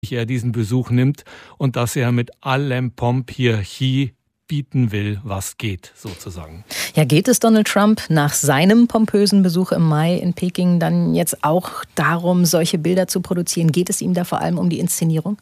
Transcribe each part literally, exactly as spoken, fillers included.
er diesen Besuch nimmt und dass er mit allem Pomp hier Xi bieten will, was geht, sozusagen. Ja, geht es Donald Trump nach seinem pompösen Besuch im Mai in Peking dann jetzt auch darum, solche Bilder zu produzieren? Geht es ihm da vor allem um die Inszenierung?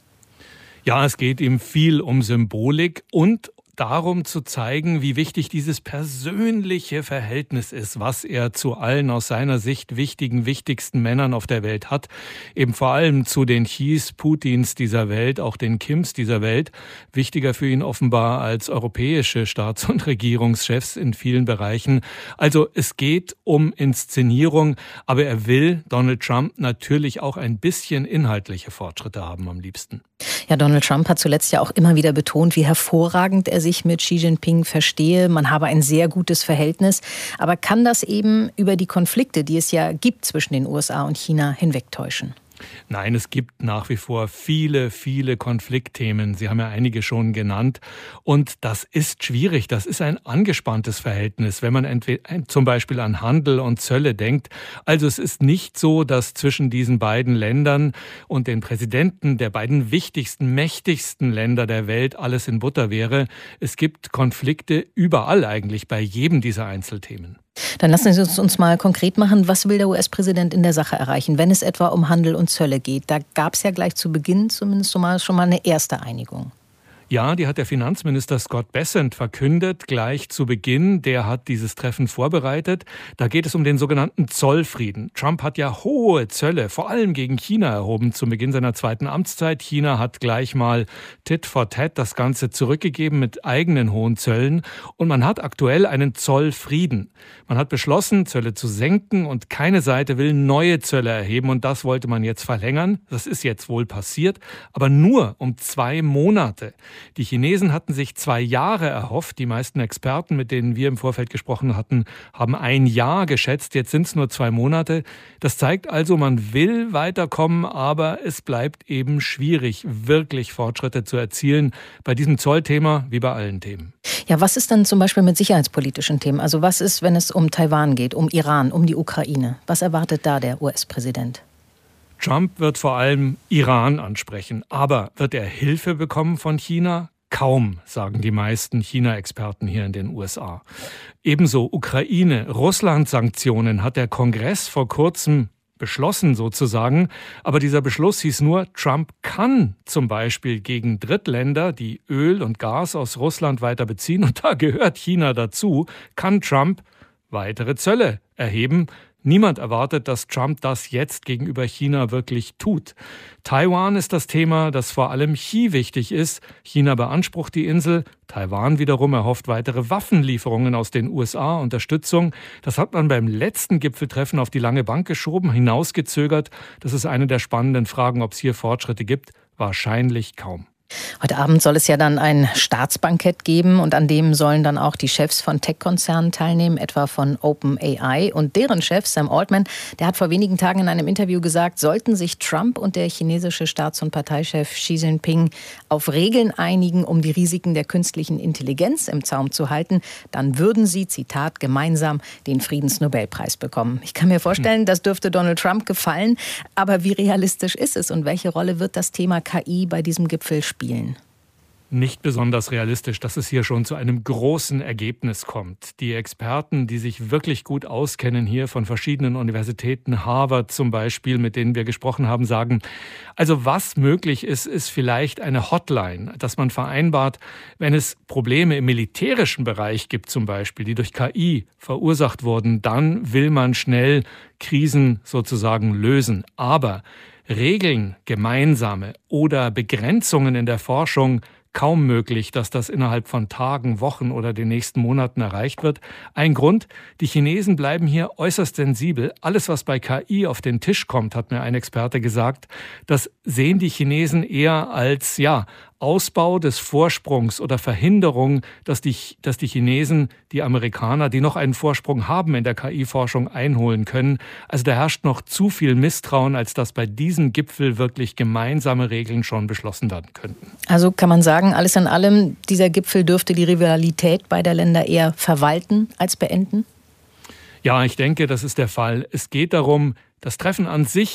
Ja, es geht ihm viel um Symbolik und darum zu zeigen, wie wichtig dieses persönliche Verhältnis ist, was er zu allen aus seiner Sicht wichtigen, wichtigsten Männern auf der Welt hat. Eben vor allem zu den Xis, Putins dieser Welt, auch den Kims dieser Welt. Wichtiger für ihn offenbar als europäische Staats- und Regierungschefs in vielen Bereichen. Also es geht um Inszenierung, aber er will, Donald Trump, natürlich auch ein bisschen inhaltliche Fortschritte haben am liebsten. Ja, Donald Trump hat zuletzt ja auch immer wieder betont, wie hervorragend er sich mit Xi Jinping verstehe. Man habe ein sehr gutes Verhältnis. Aber kann das eben über die Konflikte, die es ja gibt zwischen den U S A und China, hinwegtäuschen? Nein, es gibt nach wie vor viele, viele Konfliktthemen. Sie haben ja einige schon genannt. Und das ist schwierig. Das ist ein angespanntes Verhältnis, wenn man entweder zum Beispiel an Handel und Zölle denkt. Also es ist nicht so, dass zwischen diesen beiden Ländern und den Präsidenten der beiden wichtigsten, mächtigsten Länder der Welt alles in Butter wäre. Es gibt Konflikte überall eigentlich bei jedem dieser Einzelthemen. Dann lassen Sie uns mal konkret machen, was will der U S-Präsident in der Sache erreichen, wenn es etwa um Handel und Zölle geht? Da gab es ja gleich zu Beginn zumindest schon mal, schon mal eine erste Einigung. Ja, die hat der Finanzminister Scott Bessent verkündet, gleich zu Beginn. Der hat dieses Treffen vorbereitet. Da geht es um den sogenannten Zollfrieden. Trump hat ja hohe Zölle, vor allem gegen China, erhoben zu Beginn seiner zweiten Amtszeit. China hat gleich mal Tit for Tat das Ganze zurückgegeben mit eigenen hohen Zöllen. Und man hat aktuell einen Zollfrieden. Man hat beschlossen, Zölle zu senken und keine Seite will neue Zölle erheben. Und das wollte man jetzt verlängern. Das ist jetzt wohl passiert, aber nur um zwei Monate. Die Chinesen hatten sich zwei Jahre erhofft. Die meisten Experten, mit denen wir im Vorfeld gesprochen hatten, haben ein Jahr geschätzt. Jetzt sind es nur zwei Monate. Das zeigt also, man will weiterkommen, aber es bleibt eben schwierig, wirklich Fortschritte zu erzielen. Bei diesem Zollthema wie bei allen Themen. Ja, was ist dann zum Beispiel mit sicherheitspolitischen Themen? Also was ist, wenn es um Taiwan geht, um Iran, um die Ukraine? Was erwartet da der U S-Präsident? Trump wird vor allem Iran ansprechen. Aber wird er Hilfe bekommen von China? Kaum, sagen die meisten China-Experten hier in den U S A. Ebenso Ukraine, Russland-Sanktionen hat der Kongress vor kurzem beschlossen sozusagen. Aber dieser Beschluss hieß nur, Trump kann zum Beispiel gegen Drittländer, die Öl und Gas aus Russland weiter beziehen, und da gehört China dazu, kann Trump weitere Zölle erheben. Niemand erwartet, dass Trump das jetzt gegenüber China wirklich tut. Taiwan ist das Thema, das vor allem Xi wichtig ist. China beansprucht die Insel. Taiwan wiederum erhofft weitere Waffenlieferungen aus den U S A, Unterstützung. Das hat man beim letzten Gipfeltreffen auf die lange Bank geschoben, hinausgezögert. Das ist eine der spannenden Fragen, ob es hier Fortschritte gibt. Wahrscheinlich kaum. Heute Abend soll es ja dann ein Staatsbankett geben und an dem sollen dann auch die Chefs von Tech-Konzernen teilnehmen, etwa von OpenAI. Und deren Chef Sam Altman, der hat vor wenigen Tagen in einem Interview gesagt, sollten sich Trump und der chinesische Staats- und Parteichef Xi Jinping auf Regeln einigen, um die Risiken der künstlichen Intelligenz im Zaum zu halten, dann würden sie, Zitat, gemeinsam den Friedensnobelpreis bekommen. Ich kann mir vorstellen, das dürfte Donald Trump gefallen. Aber wie realistisch ist es und welche Rolle wird das Thema K I bei diesem Gipfel spielen? Spielen. Nicht besonders realistisch, dass es hier schon zu einem großen Ergebnis kommt. Die Experten, die sich wirklich gut auskennen hier von verschiedenen Universitäten, Harvard zum Beispiel, mit denen wir gesprochen haben, sagen, also was möglich ist, ist vielleicht eine Hotline, dass man vereinbart, wenn es Probleme im militärischen Bereich gibt zum Beispiel, die durch K I verursacht wurden, dann will man schnell Krisen sozusagen lösen. Aber Regeln, gemeinsame oder Begrenzungen in der Forschung, kaum möglich, dass das innerhalb von Tagen, Wochen oder den nächsten Monaten erreicht wird. Ein Grund, die Chinesen bleiben hier äußerst sensibel. Alles, was bei K I auf den Tisch kommt, hat mir ein Experte gesagt, das sehen die Chinesen eher als, ja, Ausbau des Vorsprungs oder Verhinderung, dass die, dass die Chinesen, die Amerikaner, die noch einen Vorsprung haben in der K I-Forschung, einholen können. Also da herrscht noch zu viel Misstrauen, als dass bei diesem Gipfel wirklich gemeinsame Regeln schon beschlossen werden könnten. Also kann man sagen, alles in allem, dieser Gipfel dürfte die Rivalität beider Länder eher verwalten als beenden? Ja, ich denke, das ist der Fall. Es geht darum, das Treffen an sich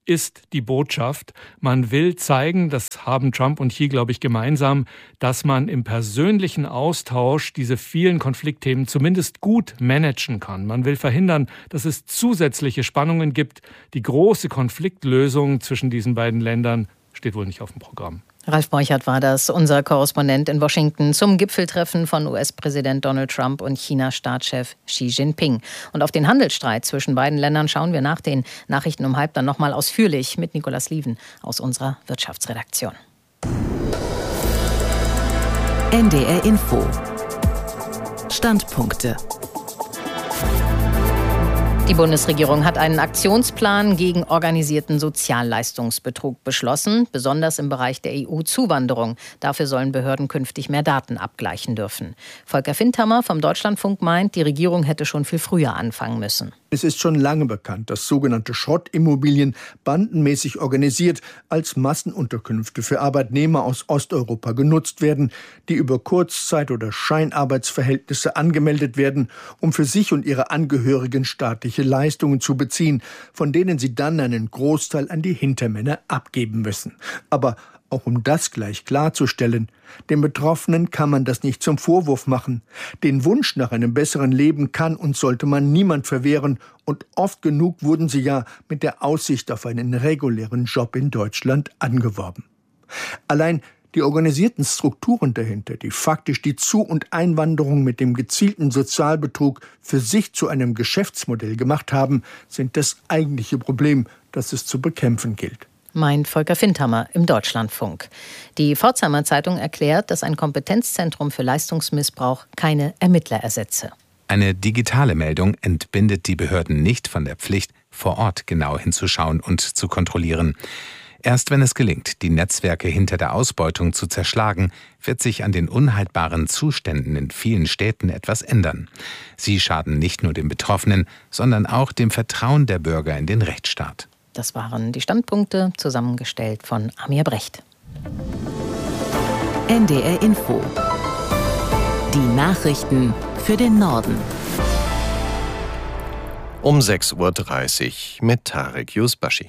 ist die Botschaft. Man will zeigen, das haben Trump und Xi, glaube ich, gemeinsam, dass man im persönlichen Austausch diese vielen Konfliktthemen zumindest gut managen kann. Man will verhindern, dass es zusätzliche Spannungen gibt. Die große Konfliktlösung zwischen diesen beiden Ländern steht wohl nicht auf dem Programm. Ralf Borchardt war das, unser Korrespondent in Washington zum Gipfeltreffen von U S-Präsident Donald Trump und China-Staatschef Xi Jinping. Und auf den Handelsstreit zwischen beiden Ländern schauen wir nach den Nachrichten um halb dann nochmal ausführlich mit Nicolas Lieven aus unserer Wirtschaftsredaktion. N D R Info. Standpunkte. Die Bundesregierung hat einen Aktionsplan gegen organisierten Sozialleistungsbetrug beschlossen, besonders im Bereich der E U-Zuwanderung. Dafür sollen Behörden künftig mehr Daten abgleichen dürfen. Volker Findhammer vom Deutschlandfunk meint, die Regierung hätte schon viel früher anfangen müssen. Es ist schon lange bekannt, dass sogenannte Schrottimmobilien bandenmäßig organisiert als Massenunterkünfte für Arbeitnehmer aus Osteuropa genutzt werden, die über Kurzzeit- oder Scheinarbeitsverhältnisse angemeldet werden, um für sich und ihre Angehörigen staatliche Leistungen zu beziehen, von denen sie dann einen Großteil an die Hintermänner abgeben müssen. Aber auch um das gleich klarzustellen, den Betroffenen kann man das nicht zum Vorwurf machen. Den Wunsch nach einem besseren Leben kann und sollte man niemand verwehren. Und oft genug wurden sie ja mit der Aussicht auf einen regulären Job in Deutschland angeworben. Allein die organisierten Strukturen dahinter, die faktisch die Zu- und Einwanderung mit dem gezielten Sozialbetrug für sich zu einem Geschäftsmodell gemacht haben, sind das eigentliche Problem, das es zu bekämpfen gilt. Meint Volker Findhammer im Deutschlandfunk. Die Pforzheimer Zeitung erklärt, dass ein Kompetenzzentrum für Leistungsmissbrauch keine Ermittler ersetze. Eine digitale Meldung entbindet die Behörden nicht von der Pflicht, vor Ort genau hinzuschauen und zu kontrollieren. Erst wenn es gelingt, die Netzwerke hinter der Ausbeutung zu zerschlagen, wird sich an den unhaltbaren Zuständen in vielen Städten etwas ändern. Sie schaden nicht nur den Betroffenen, sondern auch dem Vertrauen der Bürger in den Rechtsstaat. Das waren die Standpunkte, zusammengestellt von Amir Brecht. N D R Info. Die Nachrichten für den Norden. Um sechs Uhr dreißig mit Tarek Yusbashi.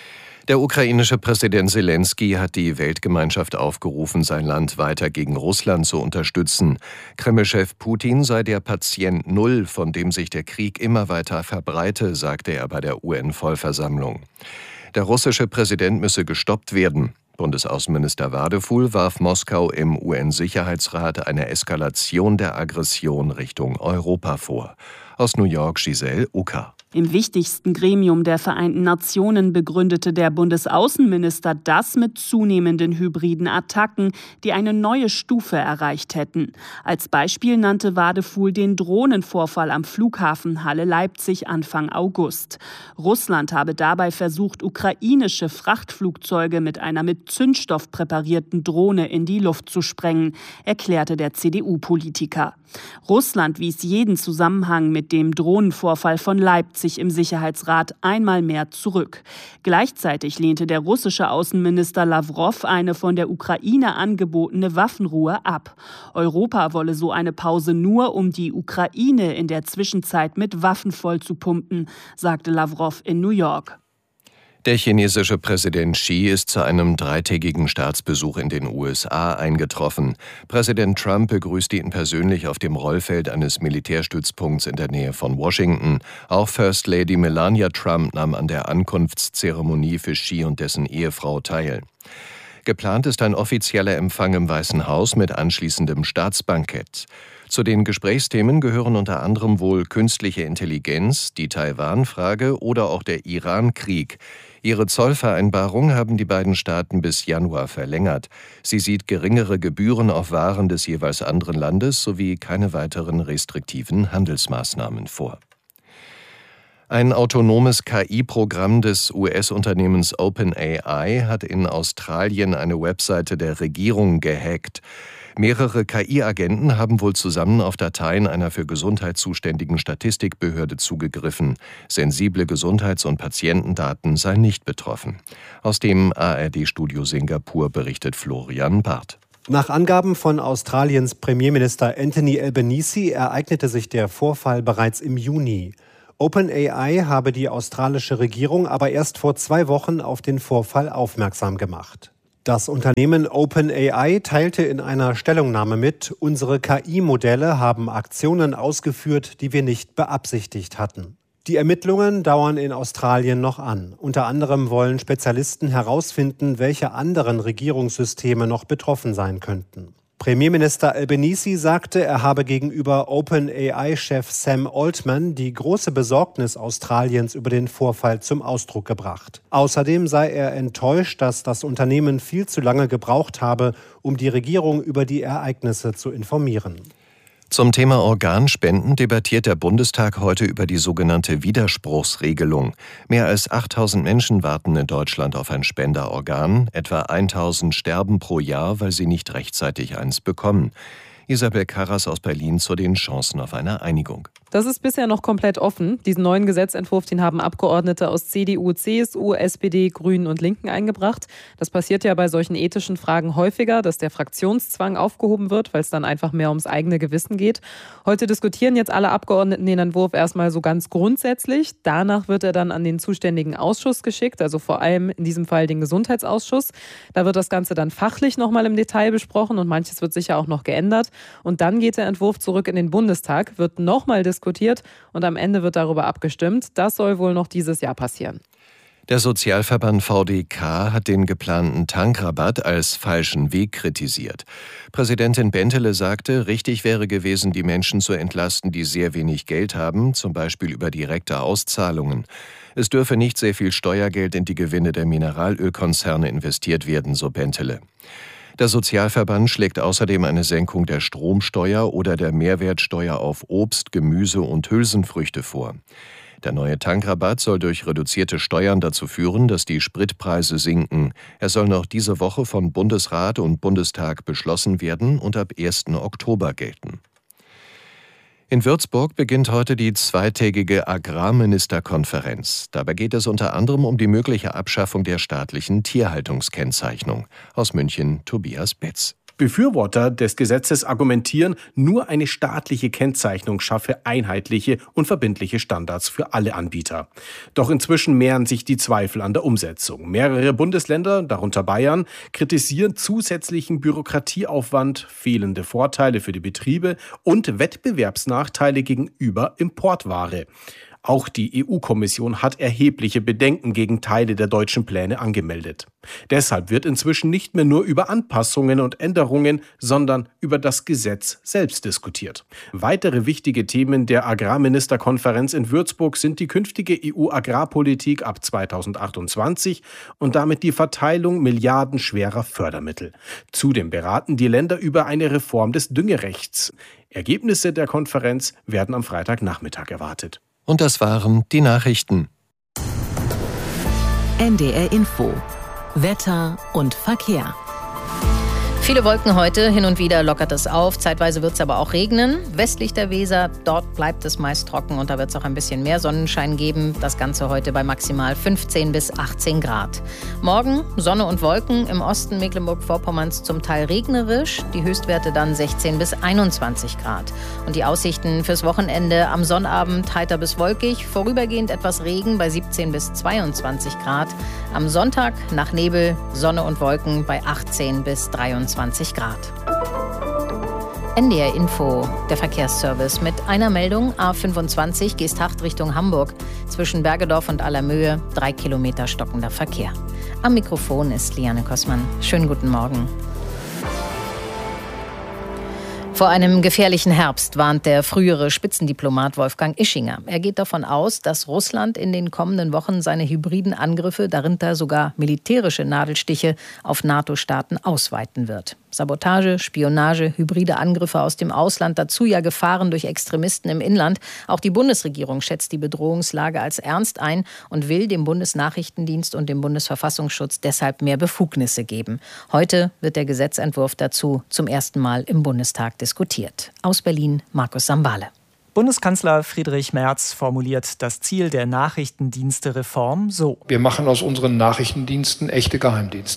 Der ukrainische Präsident Selenskyj hat die Weltgemeinschaft aufgerufen, sein Land weiter gegen Russland zu unterstützen. Kreml-Chef Putin sei der Patient Null, von dem sich der Krieg immer weiter verbreite, sagte er bei der U N-Vollversammlung. Der russische Präsident müsse gestoppt werden. Bundesaußenminister Wadefuhl warf Moskau im U N-Sicherheitsrat eine Eskalation der Aggression Richtung Europa vor. Aus New York Giselle Ucker. Im wichtigsten Gremium der Vereinten Nationen begründete der Bundesaußenminister das mit zunehmenden hybriden Attacken, die eine neue Stufe erreicht hätten. Als Beispiel nannte Wadefuhl den Drohnenvorfall am Flughafen Halle-Leipzig Anfang August. Russland habe dabei versucht, ukrainische Frachtflugzeuge mit einer mit Zündstoff präparierten Drohne in die Luft zu sprengen, erklärte der C D U-Politiker. Russland wies jeden Zusammenhang mit dem Drohnenvorfall von Leipzig im Sicherheitsrat einmal mehr zurück. Gleichzeitig lehnte der russische Außenminister Lawrow eine von der Ukraine angebotene Waffenruhe ab. Europa wolle so eine Pause nur, um die Ukraine in der Zwischenzeit mit Waffen vollzupumpen, sagte Lawrow in New York. Der chinesische Präsident Xi ist zu einem dreitägigen Staatsbesuch in den U S A eingetroffen. Präsident Trump begrüßte ihn persönlich auf dem Rollfeld eines Militärstützpunkts in der Nähe von Washington. Auch First Lady Melania Trump nahm an der Ankunftszeremonie für Xi und dessen Ehefrau teil. Geplant ist ein offizieller Empfang im Weißen Haus mit anschließendem Staatsbankett. Zu den Gesprächsthemen gehören unter anderem wohl künstliche Intelligenz, die Taiwan-Frage oder auch der Iran-Krieg. Ihre Zollvereinbarung haben die beiden Staaten bis Januar verlängert. Sie sieht geringere Gebühren auf Waren des jeweils anderen Landes sowie keine weiteren restriktiven Handelsmaßnahmen vor. Ein autonomes K I-Programm des U S-Unternehmens OpenAI hat in Australien eine Webseite der Regierung gehackt. Mehrere K I-Agenten haben wohl zusammen auf Dateien einer für Gesundheit zuständigen Statistikbehörde zugegriffen. Sensible Gesundheits- und Patientendaten seien nicht betroffen. Aus dem A R D-Studio Singapur berichtet Florian Barth. Nach Angaben von Australiens Premierminister Anthony Albanese ereignete sich der Vorfall bereits im Juni. OpenAI habe die australische Regierung aber erst vor zwei Wochen auf den Vorfall aufmerksam gemacht. Das Unternehmen OpenAI teilte in einer Stellungnahme mit, unsere K I-Modelle haben Aktionen ausgeführt, die wir nicht beabsichtigt hatten. Die Ermittlungen dauern in Australien noch an. Unter anderem wollen Spezialisten herausfinden, welche anderen Regierungssysteme noch betroffen sein könnten. Premierminister Albanese sagte, er habe gegenüber OpenAI-Chef Sam Altman die große Besorgnis Australiens über den Vorfall zum Ausdruck gebracht. Außerdem sei er enttäuscht, dass das Unternehmen viel zu lange gebraucht habe, um die Regierung über die Ereignisse zu informieren. Zum Thema Organspenden debattiert der Bundestag heute über die sogenannte Widerspruchsregelung. Mehr als achttausend Menschen warten in Deutschland auf ein Spenderorgan. Etwa tausend sterben pro Jahr, weil sie nicht rechtzeitig eins bekommen. Isabel Karras aus Berlin zu den Chancen auf eine Einigung. Das ist bisher noch komplett offen. Diesen neuen Gesetzentwurf, den haben Abgeordnete aus C D U, C S U, S P D, Grünen und Linken eingebracht. Das passiert ja bei solchen ethischen Fragen häufiger, dass der Fraktionszwang aufgehoben wird, weil es dann einfach mehr ums eigene Gewissen geht. Heute diskutieren jetzt alle Abgeordneten den Entwurf erstmal so ganz grundsätzlich. Danach wird er dann an den zuständigen Ausschuss geschickt, also vor allem in diesem Fall den Gesundheitsausschuss. Da wird das Ganze dann fachlich nochmal im Detail besprochen und manches wird sicher auch noch geändert. Und dann geht der Entwurf zurück in den Bundestag, wird nochmal diskutiert und am Ende wird darüber abgestimmt. Das soll wohl noch dieses Jahr passieren. Der Sozialverband V D K hat den geplanten Tankrabatt als falschen Weg kritisiert. Präsidentin Bentele sagte, richtig wäre gewesen, die Menschen zu entlasten, die sehr wenig Geld haben, zum Beispiel über direkte Auszahlungen. Es dürfe nicht sehr viel Steuergeld in die Gewinne der Mineralölkonzerne investiert werden, so Bentele. Der Sozialverband schlägt außerdem eine Senkung der Stromsteuer oder der Mehrwertsteuer auf Obst, Gemüse und Hülsenfrüchte vor. Der neue Tankrabatt soll durch reduzierte Steuern dazu führen, dass die Spritpreise sinken. Er soll noch diese Woche von Bundesrat und Bundestag beschlossen werden und ab ersten Oktober gelten. In Würzburg beginnt heute die zweitägige Agrarministerkonferenz. Dabei geht es unter anderem um die mögliche Abschaffung der staatlichen Tierhaltungskennzeichnung. Aus München Tobias Betz. Befürworter des Gesetzes argumentieren, nur eine staatliche Kennzeichnung schaffe einheitliche und verbindliche Standards für alle Anbieter. Doch inzwischen mehren sich die Zweifel an der Umsetzung. Mehrere Bundesländer, darunter Bayern, kritisieren zusätzlichen Bürokratieaufwand, fehlende Vorteile für die Betriebe und Wettbewerbsnachteile gegenüber Importware. Auch die E U-Kommission hat erhebliche Bedenken gegen Teile der deutschen Pläne angemeldet. Deshalb wird inzwischen nicht mehr nur über Anpassungen und Änderungen, sondern über das Gesetz selbst diskutiert. Weitere wichtige Themen der Agrarministerkonferenz in Würzburg sind die künftige E U-Agrarpolitik ab zweitausendachtundzwanzig und damit die Verteilung milliardenschwerer Fördermittel. Zudem beraten die Länder über eine Reform des Düngerechts. Ergebnisse der Konferenz werden am Freitagnachmittag erwartet. Und das waren die Nachrichten. N D R Info. Wetter und Verkehr. Viele Wolken heute, hin und wieder lockert es auf, zeitweise wird es aber auch regnen. Westlich der Weser, dort bleibt es meist trocken und da wird es auch ein bisschen mehr Sonnenschein geben. Das Ganze heute bei maximal fünfzehn bis achtzehn Grad. Morgen Sonne und Wolken, im Osten Mecklenburg-Vorpommerns zum Teil regnerisch, die Höchstwerte dann sechzehn bis einundzwanzig Grad. Und die Aussichten fürs Wochenende am Sonnabend heiter bis wolkig, vorübergehend etwas Regen bei siebzehn bis zweiundzwanzig Grad. Am Sonntag nach Nebel, Sonne und Wolken bei achtzehn bis dreiundzwanzig Grad. N D R Info, der Verkehrsservice mit einer Meldung. A fünfundzwanzig Geesthacht Richtung Hamburg. Zwischen Bergedorf und Allermöhe drei Kilometer stockender Verkehr. Am Mikrofon ist Liane Kossmann. Schönen guten Morgen. Vor einem gefährlichen Herbst warnt der frühere Spitzendiplomat Wolfgang Ischinger. Er geht davon aus, dass Russland in den kommenden Wochen seine hybriden Angriffe, darunter sogar militärische Nadelstiche, auf NATO-Staaten ausweiten wird. Sabotage, Spionage, hybride Angriffe aus dem Ausland, dazu ja Gefahren durch Extremisten im Inland. Auch die Bundesregierung schätzt die Bedrohungslage als ernst ein und will dem Bundesnachrichtendienst und dem Bundesverfassungsschutz deshalb mehr Befugnisse geben. Heute wird der Gesetzentwurf dazu zum ersten Mal im Bundestag diskutiert. Aus Berlin, Markus Sambale. Bundeskanzler Friedrich Merz formuliert das Ziel der Nachrichtendienste-Reform so: Wir machen aus unseren Nachrichtendiensten echte Geheimdienste.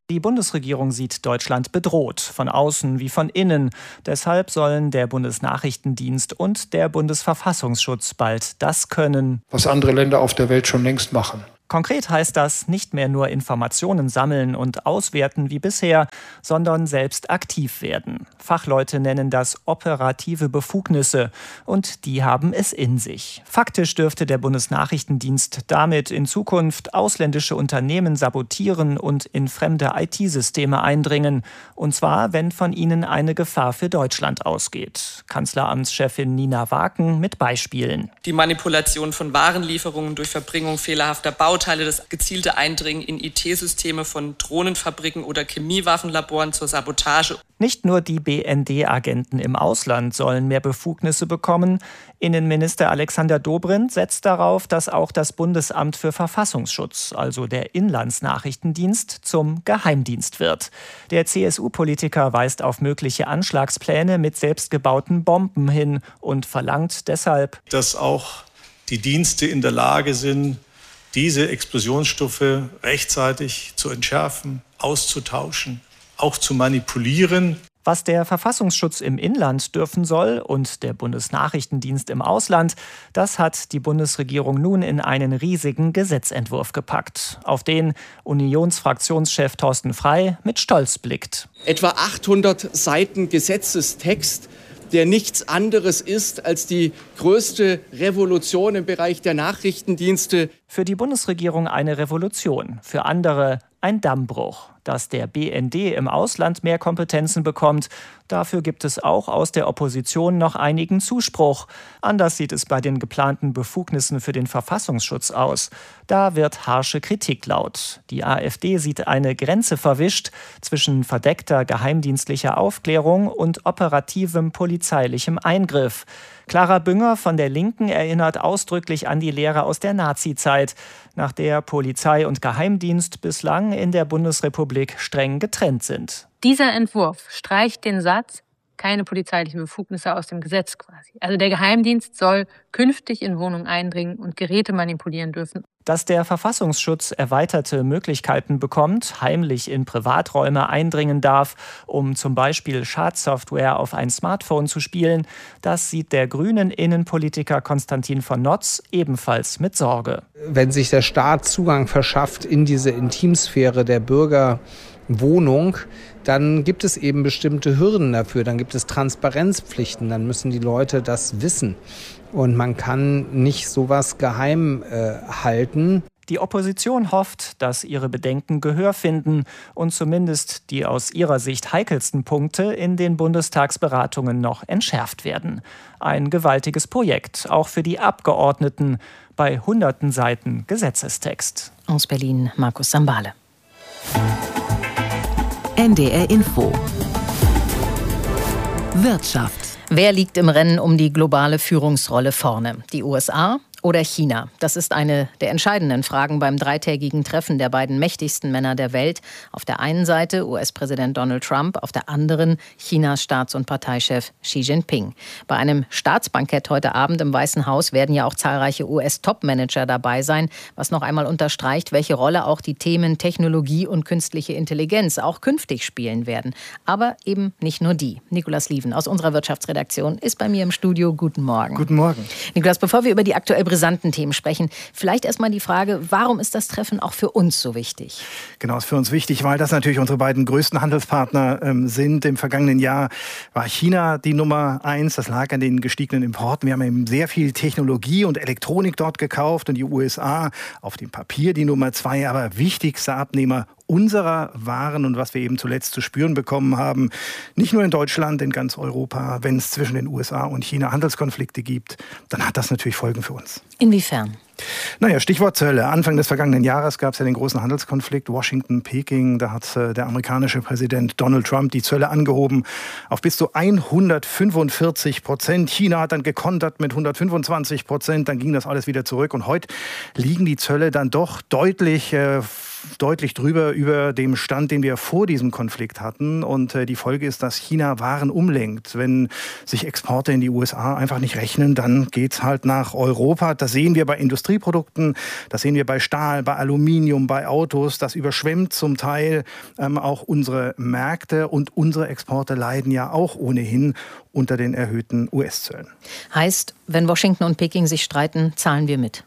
Die Bundesregierung sieht Deutschland bedroht, von außen wie von innen. Deshalb sollen der Bundesnachrichtendienst und der Bundesverfassungsschutz bald das können, was andere Länder auf der Welt schon längst machen. Konkret heißt das, nicht mehr nur Informationen sammeln und auswerten wie bisher, sondern selbst aktiv werden. Fachleute nennen das operative Befugnisse und die haben es in sich. Faktisch dürfte der Bundesnachrichtendienst damit in Zukunft ausländische Unternehmen sabotieren und in fremde I T-Systeme eindringen. Und zwar, wenn von ihnen eine Gefahr für Deutschland ausgeht. Kanzleramtschefin Nina Waken mit Beispielen. Die Manipulation von Warenlieferungen durch Verbringung fehlerhafter Bauteile, das gezielte Eindringen in I T-Systeme von Drohnenfabriken oder Chemiewaffenlaboren zur Sabotage. Nicht nur die B N D-Agenten im Ausland sollen mehr Befugnisse bekommen. Innenminister Alexander Dobrindt setzt darauf, dass auch das Bundesamt für Verfassungsschutz, also der Inlandsnachrichtendienst, zum Geheimdienst wird. Der C S U-Politiker weist auf mögliche Anschlagspläne mit selbstgebauten Bomben hin und verlangt deshalb, dass auch die Dienste in der Lage sind, diese Explosionsstoffe rechtzeitig zu entschärfen, auszutauschen, auch zu manipulieren. Was der Verfassungsschutz im Inland dürfen soll und der Bundesnachrichtendienst im Ausland, das hat die Bundesregierung nun in einen riesigen Gesetzentwurf gepackt, auf den Unionsfraktionschef Thorsten Frey mit Stolz blickt. Etwa achthundert Seiten Gesetzestext, der nichts anderes ist als die größte Revolution im Bereich der Nachrichtendienste. Für die Bundesregierung eine Revolution, für andere ein Dammbruch. Dass der B N D im Ausland mehr Kompetenzen bekommt, dafür gibt es auch aus der Opposition noch einigen Zuspruch. Anders sieht es bei den geplanten Befugnissen für den Verfassungsschutz aus. Da wird harsche Kritik laut. Die AfD sieht eine Grenze verwischt zwischen verdeckter geheimdienstlicher Aufklärung und operativem polizeilichem Eingriff. Clara Bünger von der Linken erinnert ausdrücklich an die Lehre aus der Nazizeit, nach der Polizei und Geheimdienst bislang in der Bundesrepublik streng getrennt sind. Dieser Entwurf streicht den Satz, keine polizeilichen Befugnisse aus dem Gesetz quasi. Also der Geheimdienst soll künftig in Wohnungen eindringen und Geräte manipulieren dürfen. Dass der Verfassungsschutz erweiterte Möglichkeiten bekommt, heimlich in Privaträume eindringen darf, um zum Beispiel Schadsoftware auf ein Smartphone zu spielen, das sieht der grünen Innenpolitiker Konstantin von Notz ebenfalls mit Sorge. Wenn sich der Staat Zugang verschafft in diese Intimsphäre der Bürgerwohnung, dann gibt es eben bestimmte Hürden dafür, dann gibt es Transparenzpflichten, dann müssen die Leute das wissen. Und man kann nicht sowas geheim äh, halten. Die Opposition hofft, dass ihre Bedenken Gehör finden und zumindest die aus ihrer Sicht heikelsten Punkte in den Bundestagsberatungen noch entschärft werden. Ein gewaltiges Projekt, auch für die Abgeordneten, bei hunderten Seiten Gesetzestext. Aus Berlin, Markus Sambale. N D R Info. Wirtschaft. Wer liegt im Rennen um die globale Führungsrolle vorne? Die U S A oder China? Das ist eine der entscheidenden Fragen beim dreitägigen Treffen der beiden mächtigsten Männer der Welt. Auf der einen Seite U S-Präsident Donald Trump, auf der anderen Chinas Staats- und Parteichef Xi Jinping. Bei einem Staatsbankett heute Abend im Weißen Haus werden ja auch zahlreiche U S-Top-Manager dabei sein, was noch einmal unterstreicht, welche Rolle auch die Themen Technologie und künstliche Intelligenz auch künftig spielen werden. Aber eben nicht nur die. Nicolas Lieven aus unserer Wirtschaftsredaktion ist bei mir im Studio. Guten Morgen. Guten Morgen. Nicolas, bevor wir über die aktuell brisanten Themen sprechen, vielleicht erstmal die Frage, warum ist das Treffen auch für uns so wichtig? Genau, ist für uns wichtig, weil das natürlich unsere beiden größten Handelspartner ähm, sind. Im vergangenen Jahr war China die Nummer eins. Das lag an den gestiegenen Importen. Wir haben eben sehr viel Technologie und Elektronik dort gekauft und die U S A auf dem Papier die Nummer zwei, aber wichtigster Abnehmer unserer Waren und was wir eben zuletzt zu spüren bekommen haben, nicht nur in Deutschland, in ganz Europa, wenn es zwischen den U S A und China Handelskonflikte gibt, dann hat das natürlich Folgen für uns. Inwiefern? Naja, Stichwort Zölle. Anfang des vergangenen Jahres gab es ja den großen Handelskonflikt Washington-Peking. Da hat äh, der amerikanische Präsident Donald Trump die Zölle angehoben auf bis zu hundertfünfundvierzig Prozent. China hat dann gekontert mit hundertfünfundzwanzig Prozent. Dann ging das alles wieder zurück. Und heute liegen die Zölle dann doch deutlich äh, deutlich drüber über dem Stand, den wir vor diesem Konflikt hatten. Und die Folge ist, dass China Waren umlenkt. Wenn sich Exporte in die U S A einfach nicht rechnen, dann geht's halt nach Europa. Das sehen wir bei Industrieprodukten, das sehen wir bei Stahl, bei Aluminium, bei Autos. Das überschwemmt zum Teil ähm, auch unsere Märkte, und unsere Exporte leiden ja auch ohnehin unter den erhöhten U S-Zöllen. Heißt, wenn Washington und Peking sich streiten, zahlen wir mit?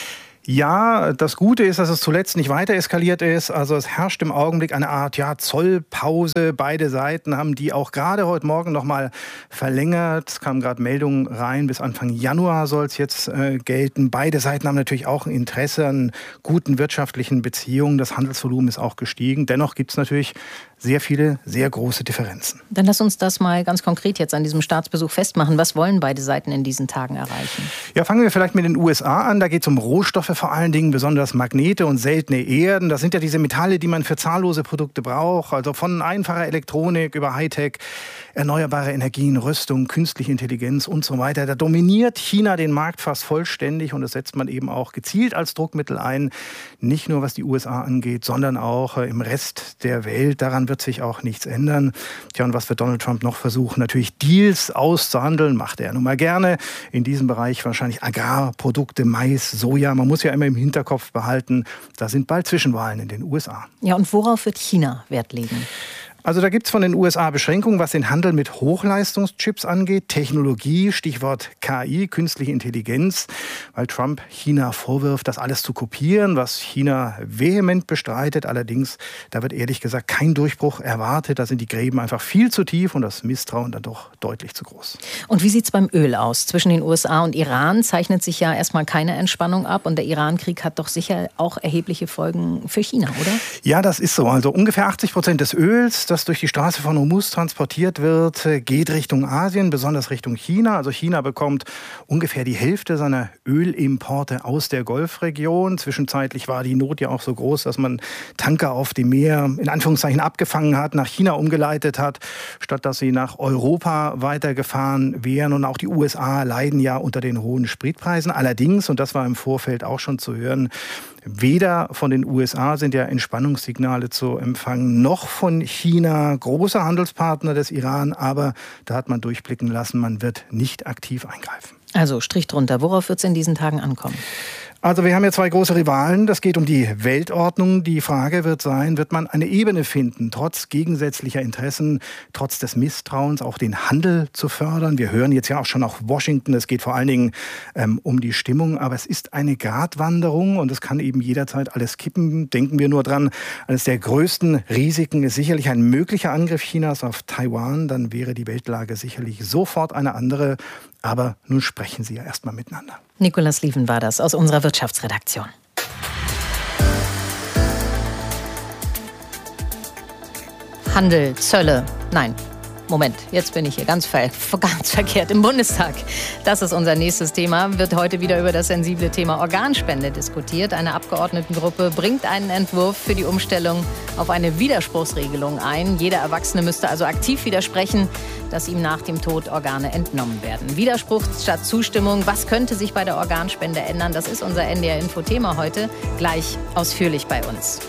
Ja, das Gute ist, dass es zuletzt nicht weiter eskaliert ist. Also es herrscht im Augenblick eine Art ja, Zollpause. Beide Seiten haben die auch gerade heute Morgen noch mal verlängert. Es kamen gerade Meldungen rein, bis Anfang Januar soll es jetzt äh, gelten. Beide Seiten haben natürlich auch ein Interesse an guten wirtschaftlichen Beziehungen. Das Handelsvolumen ist auch gestiegen. Dennoch gibt es natürlich sehr viele, sehr große Differenzen. Dann lass uns das mal ganz konkret jetzt an diesem Staatsbesuch festmachen. Was wollen beide Seiten in diesen Tagen erreichen? Ja, fangen wir vielleicht mit den U S A an. Da geht es um Rohstoffe vor allen Dingen, besonders Magnete und seltene Erden. Das sind ja diese Metalle, die man für zahllose Produkte braucht. Also von einfacher Elektronik über Hightech, erneuerbare Energien, Rüstung, künstliche Intelligenz und so weiter. Da dominiert China den Markt fast vollständig, und das setzt man eben auch gezielt als Druckmittel ein. Nicht nur was die U S A angeht, sondern auch im Rest der Welt. Daran wird sich auch nichts ändern. Tja, und was wird Donald Trump noch versuchen? Natürlich Deals auszuhandeln, macht er nun mal gerne. In diesem Bereich wahrscheinlich Agrarprodukte, Mais, Soja. Man muss ja immer im Hinterkopf behalten, da sind bald Zwischenwahlen in den U S A. Ja, und worauf wird China Wert legen? Also da gibt es von den U S A Beschränkungen, was den Handel mit Hochleistungschips angeht. Technologie, Stichwort K I, künstliche Intelligenz, weil Trump China vorwirft, das alles zu kopieren, was China vehement bestreitet. Allerdings, da wird ehrlich gesagt kein Durchbruch erwartet. Da sind die Gräben einfach viel zu tief und das Misstrauen dann doch deutlich zu groß. Und wie sieht es beim Öl aus? Zwischen den U S A und Iran zeichnet sich ja erstmal keine Entspannung ab. Und der Iran-Krieg hat doch sicher auch erhebliche Folgen für China, oder? Ja, das ist so. Also ungefähr achtzig Prozent des Öls, das durch die Straße von Hormuz transportiert wird, geht Richtung Asien, besonders Richtung China. Also China bekommt ungefähr die Hälfte seiner Ölimporte aus der Golfregion. Zwischenzeitlich war die Not ja auch so groß, dass man Tanker auf dem Meer in Anführungszeichen abgefangen hat, nach China umgeleitet hat, statt dass sie nach Europa weitergefahren wären. Und auch die U S A leiden ja unter den hohen Spritpreisen. Allerdings, und das war im Vorfeld auch schon zu hören, weder von den U S A sind ja Entspannungssignale zu empfangen, noch von China, großer Handelspartner des Iran. Aber da hat man durchblicken lassen, man wird nicht aktiv eingreifen. Also Strich drunter. Worauf wird es in diesen Tagen ankommen? Also wir haben ja zwei große Rivalen. Das geht um die Weltordnung. Die Frage wird sein, wird man eine Ebene finden, trotz gegensätzlicher Interessen, trotz des Misstrauens, auch den Handel zu fördern. Wir hören jetzt ja auch schon auf Washington. Es geht vor allen Dingen ähm, um die Stimmung. Aber es ist eine Gratwanderung und es kann eben jederzeit alles kippen. Denken wir nur dran, eines der größten Risiken ist sicherlich ein möglicher Angriff Chinas auf Taiwan. Dann wäre die Weltlage sicherlich sofort eine andere. Aber nun sprechen sie ja erstmal miteinander. Nicolas Lieven war das aus unserer Wirtschaftsredaktion. Handel, Zölle, nein. Moment, jetzt bin ich hier ganz, ver- ganz verkehrt im Bundestag. Das ist unser nächstes Thema. Wird heute wieder über das sensible Thema Organspende diskutiert. Eine Abgeordnetengruppe bringt einen Entwurf für die Umstellung auf eine Widerspruchsregelung ein. Jeder Erwachsene müsste also aktiv widersprechen, dass ihm nach dem Tod Organe entnommen werden. Widerspruch statt Zustimmung. Was könnte sich bei der Organspende ändern? Das ist unser N D R-Info-Thema heute. Gleich ausführlich bei uns.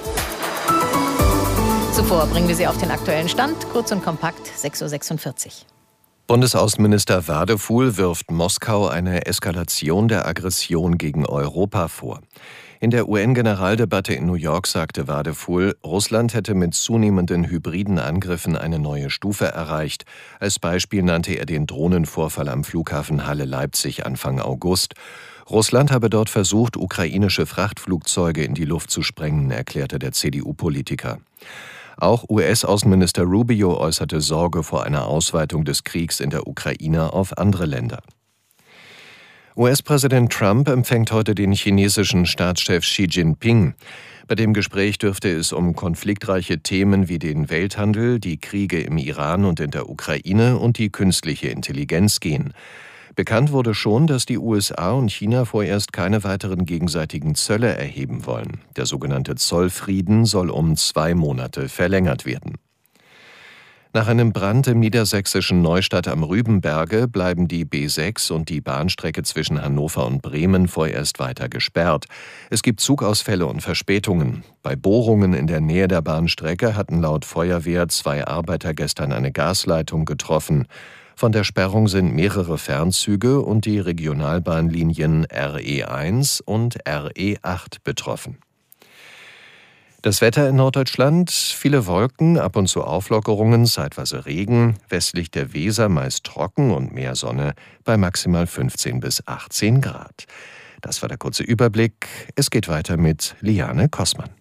Zuvor bringen wir Sie auf den aktuellen Stand, kurz und kompakt, sechs Uhr sechsundvierzig. Bundesaußenminister Wadefuhl wirft Moskau eine Eskalation der Aggression gegen Europa vor. In der U N-Generaldebatte in New York sagte Wadefuhl, Russland hätte mit zunehmenden hybriden Angriffen eine neue Stufe erreicht. Als Beispiel nannte er den Drohnenvorfall am Flughafen Halle-Leipzig Anfang August. Russland habe dort versucht, ukrainische Frachtflugzeuge in die Luft zu sprengen, erklärte der C D U-Politiker. Auch U S-Außenminister Rubio äußerte Sorge vor einer Ausweitung des Kriegs in der Ukraine auf andere Länder. U S-Präsident Trump empfängt heute den chinesischen Staatschef Xi Jinping. Bei dem Gespräch dürfte es um konfliktreiche Themen wie den Welthandel, die Kriege im Iran und in der Ukraine und die künstliche Intelligenz gehen. Bekannt wurde schon, dass die U S A und China vorerst keine weiteren gegenseitigen Zölle erheben wollen. Der sogenannte Zollfrieden soll um zwei Monate verlängert werden. Nach einem Brand im niedersächsischen Neustadt am Rübenberge bleiben die B sechs und die Bahnstrecke zwischen Hannover und Bremen vorerst weiter gesperrt. Es gibt Zugausfälle und Verspätungen. Bei Bohrungen in der Nähe der Bahnstrecke hatten laut Feuerwehr zwei Arbeiter gestern eine Gasleitung getroffen. Von der Sperrung sind mehrere Fernzüge und die Regionalbahnlinien R E eins und R E acht betroffen. Das Wetter in Norddeutschland: viele Wolken, ab und zu Auflockerungen, zeitweise Regen, westlich der Weser meist trocken und mehr Sonne bei maximal fünfzehn bis achtzehn Grad. Das war der kurze Überblick. Es geht weiter mit Liane Kossmann.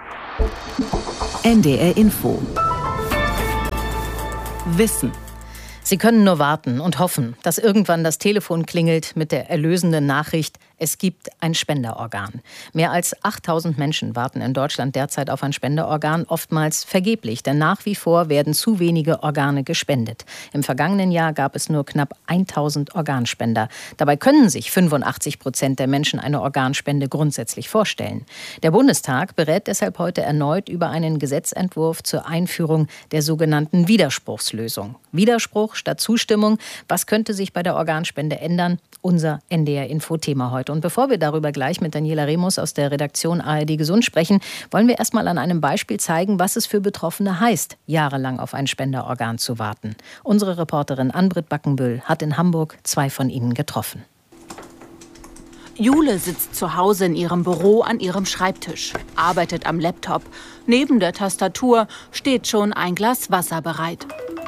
N D R Info. Wissen. Sie können nur warten und hoffen, dass irgendwann das Telefon klingelt mit der erlösenden Nachricht, es gibt ein Spenderorgan. Mehr als achttausend Menschen warten in Deutschland derzeit auf ein Spenderorgan, oftmals vergeblich, denn nach wie vor werden zu wenige Organe gespendet. Im vergangenen Jahr gab es nur knapp tausend Organspender. Dabei können sich fünfundachtzig Prozent der Menschen eine Organspende grundsätzlich vorstellen. Der Bundestag berät deshalb heute erneut über einen Gesetzentwurf zur Einführung der sogenannten Widerspruchslösung. Widerspruch statt Zustimmung. Was könnte sich bei der Organspende ändern? Unser N D R-Info-Thema heute. Und bevor wir darüber gleich mit Daniela Remus aus der Redaktion A R D Gesund sprechen, wollen wir erst mal an einem Beispiel zeigen, was es für Betroffene heißt, jahrelang auf ein Spenderorgan zu warten. Unsere Reporterin Ann-Britt Backenbüll hat in Hamburg zwei von ihnen getroffen. Jule sitzt zu Hause in ihrem Büro an ihrem Schreibtisch, arbeitet am Laptop. Neben der Tastatur steht schon ein Glas Wasser bereit.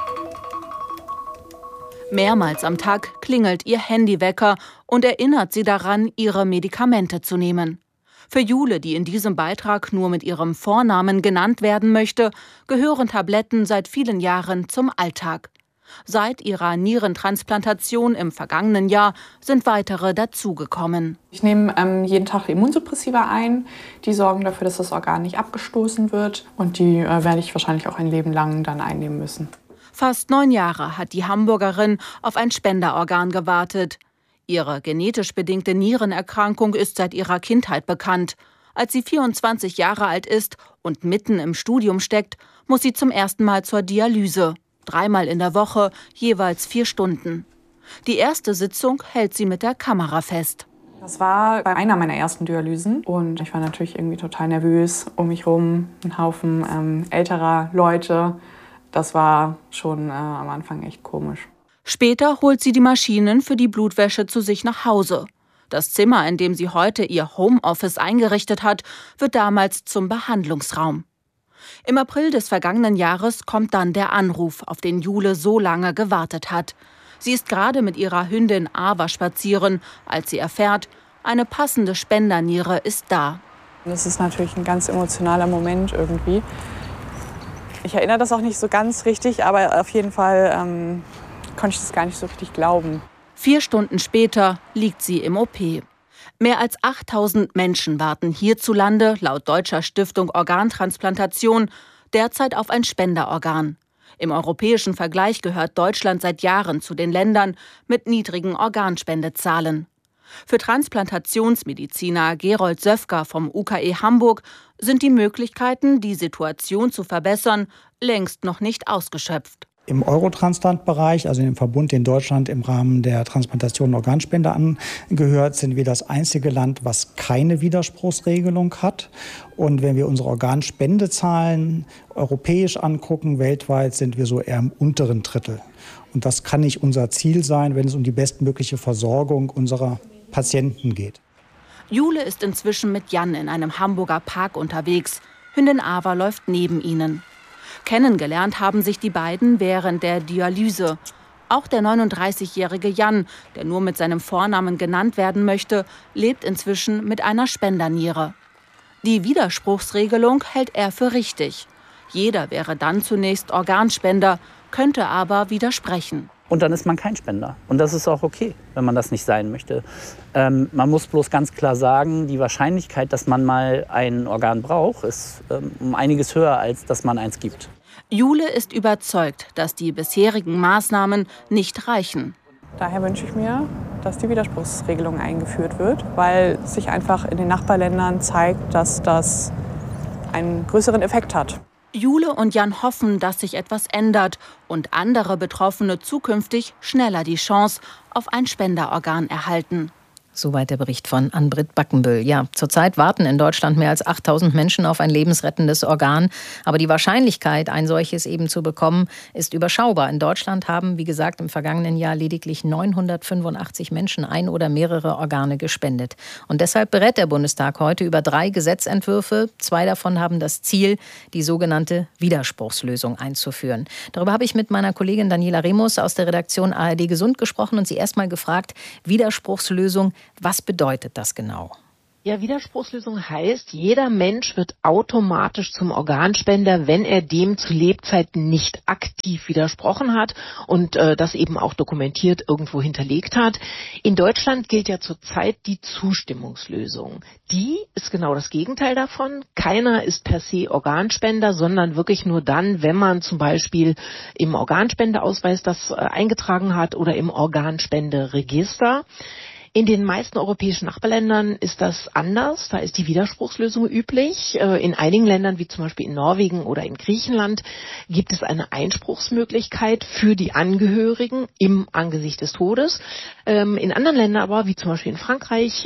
Mehrmals am Tag klingelt ihr Handywecker und erinnert sie daran, ihre Medikamente zu nehmen. Für Jule, die in diesem Beitrag nur mit ihrem Vornamen genannt werden möchte, gehören Tabletten seit vielen Jahren zum Alltag. Seit ihrer Nierentransplantation im vergangenen Jahr sind weitere dazugekommen. Ich nehme ähm, jeden Tag Immunsuppressiva ein. Die sorgen dafür, dass das Organ nicht abgestoßen wird. Und die äh, werde ich wahrscheinlich auch ein Leben lang dann einnehmen müssen. Fast neun Jahre hat die Hamburgerin auf ein Spenderorgan gewartet. Ihre genetisch bedingte Nierenerkrankung ist seit ihrer Kindheit bekannt. Als sie vierundzwanzig Jahre alt ist und mitten im Studium steckt, muss sie zum ersten Mal zur Dialyse. Dreimal in der Woche, jeweils vier Stunden. Die erste Sitzung hält sie mit der Kamera fest. Das war bei einer meiner ersten Dialysen und ich war natürlich irgendwie total nervös. Um mich herum ein Haufen ähm, älterer Leute. Das war schon äh, am Anfang echt komisch. Später holt sie die Maschinen für die Blutwäsche zu sich nach Hause. Das Zimmer, in dem sie heute ihr Homeoffice eingerichtet hat, wird damals zum Behandlungsraum. Im April des vergangenen Jahres kommt dann der Anruf, auf den Jule so lange gewartet hat. Sie ist gerade mit ihrer Hündin Ava spazieren, als sie erfährt, eine passende Spenderniere ist da. Das ist natürlich ein ganz emotionaler Moment irgendwie. Ich erinnere das auch nicht so ganz richtig, aber auf jeden Fall ähm, konnte ich das gar nicht so richtig glauben. Vier Stunden später liegt sie im O P. Mehr als achttausend Menschen warten hierzulande, laut Deutscher Stiftung Organtransplantation, derzeit auf ein Spenderorgan. Im europäischen Vergleich gehört Deutschland seit Jahren zu den Ländern mit niedrigen Organspendezahlen. Für Transplantationsmediziner Gerold Söfker vom U K E Hamburg sind die Möglichkeiten, die Situation zu verbessern, längst noch nicht ausgeschöpft. Im Eurotransplant-Bereich, also im Verbund, den Deutschland im Rahmen der Transplantation und Organspende angehört, sind wir das einzige Land, was keine Widerspruchsregelung hat. Und wenn wir unsere Organspendezahlen europäisch angucken, weltweit sind wir so eher im unteren Drittel. Und das kann nicht unser Ziel sein, wenn es um die bestmögliche Versorgung unserer Patienten geht. Jule ist inzwischen mit Jan in einem Hamburger Park unterwegs. Hündin Ava läuft neben ihnen. Kennengelernt haben sich die beiden während der Dialyse. Auch der neununddreißigjährige Jan, der nur mit seinem Vornamen genannt werden möchte, lebt inzwischen mit einer Spenderniere. Die Widerspruchsregelung hält er für richtig. Jeder wäre dann zunächst Organspender, könnte aber widersprechen. Und dann ist man kein Spender. Und das ist auch okay, wenn man das nicht sein möchte. Ähm, man muss bloß ganz klar sagen, die Wahrscheinlichkeit, dass man mal ein Organ braucht, ist ähm, um einiges höher, als dass man eins gibt. Jule ist überzeugt, dass die bisherigen Maßnahmen nicht reichen. Daher wünsche ich mir, dass die Widerspruchsregelung eingeführt wird, weil sich einfach in den Nachbarländern zeigt, dass das einen größeren Effekt hat. Jule und Jan hoffen, dass sich etwas ändert und andere Betroffene zukünftig schneller die Chance auf ein Spenderorgan erhalten. Soweit der Bericht von Ann-Britt Backenbüll. Ja, zurzeit warten in Deutschland mehr als achttausend Menschen auf ein lebensrettendes Organ. Aber die Wahrscheinlichkeit, ein solches eben zu bekommen, ist überschaubar. In Deutschland haben, wie gesagt, im vergangenen Jahr lediglich neunhundertfünfundachtzig Menschen ein oder mehrere Organe gespendet. Und deshalb berät der Bundestag heute über drei Gesetzentwürfe. Zwei davon haben das Ziel, die sogenannte Widerspruchslösung einzuführen. Darüber habe ich mit meiner Kollegin Daniela Remus aus der Redaktion A R D Gesund gesprochen und sie erst mal gefragt, Widerspruchslösung, was bedeutet das genau? Ja, Widerspruchslösung heißt, jeder Mensch wird automatisch zum Organspender, wenn er dem zu Lebzeiten nicht aktiv widersprochen hat und äh, das eben auch dokumentiert irgendwo hinterlegt hat. In Deutschland gilt ja zurzeit die Zustimmungslösung. Die ist genau das Gegenteil davon. Keiner ist per se Organspender, sondern wirklich nur dann, wenn man zum Beispiel im Organspendeausweis das äh, eingetragen hat oder im Organspenderegister. In den meisten europäischen Nachbarländern ist das anders. Da ist die Widerspruchslösung üblich. In einigen Ländern, wie zum Beispiel in Norwegen oder in Griechenland, gibt es eine Einspruchsmöglichkeit für die Angehörigen im Angesicht des Todes. In anderen Ländern aber, wie zum Beispiel in Frankreich,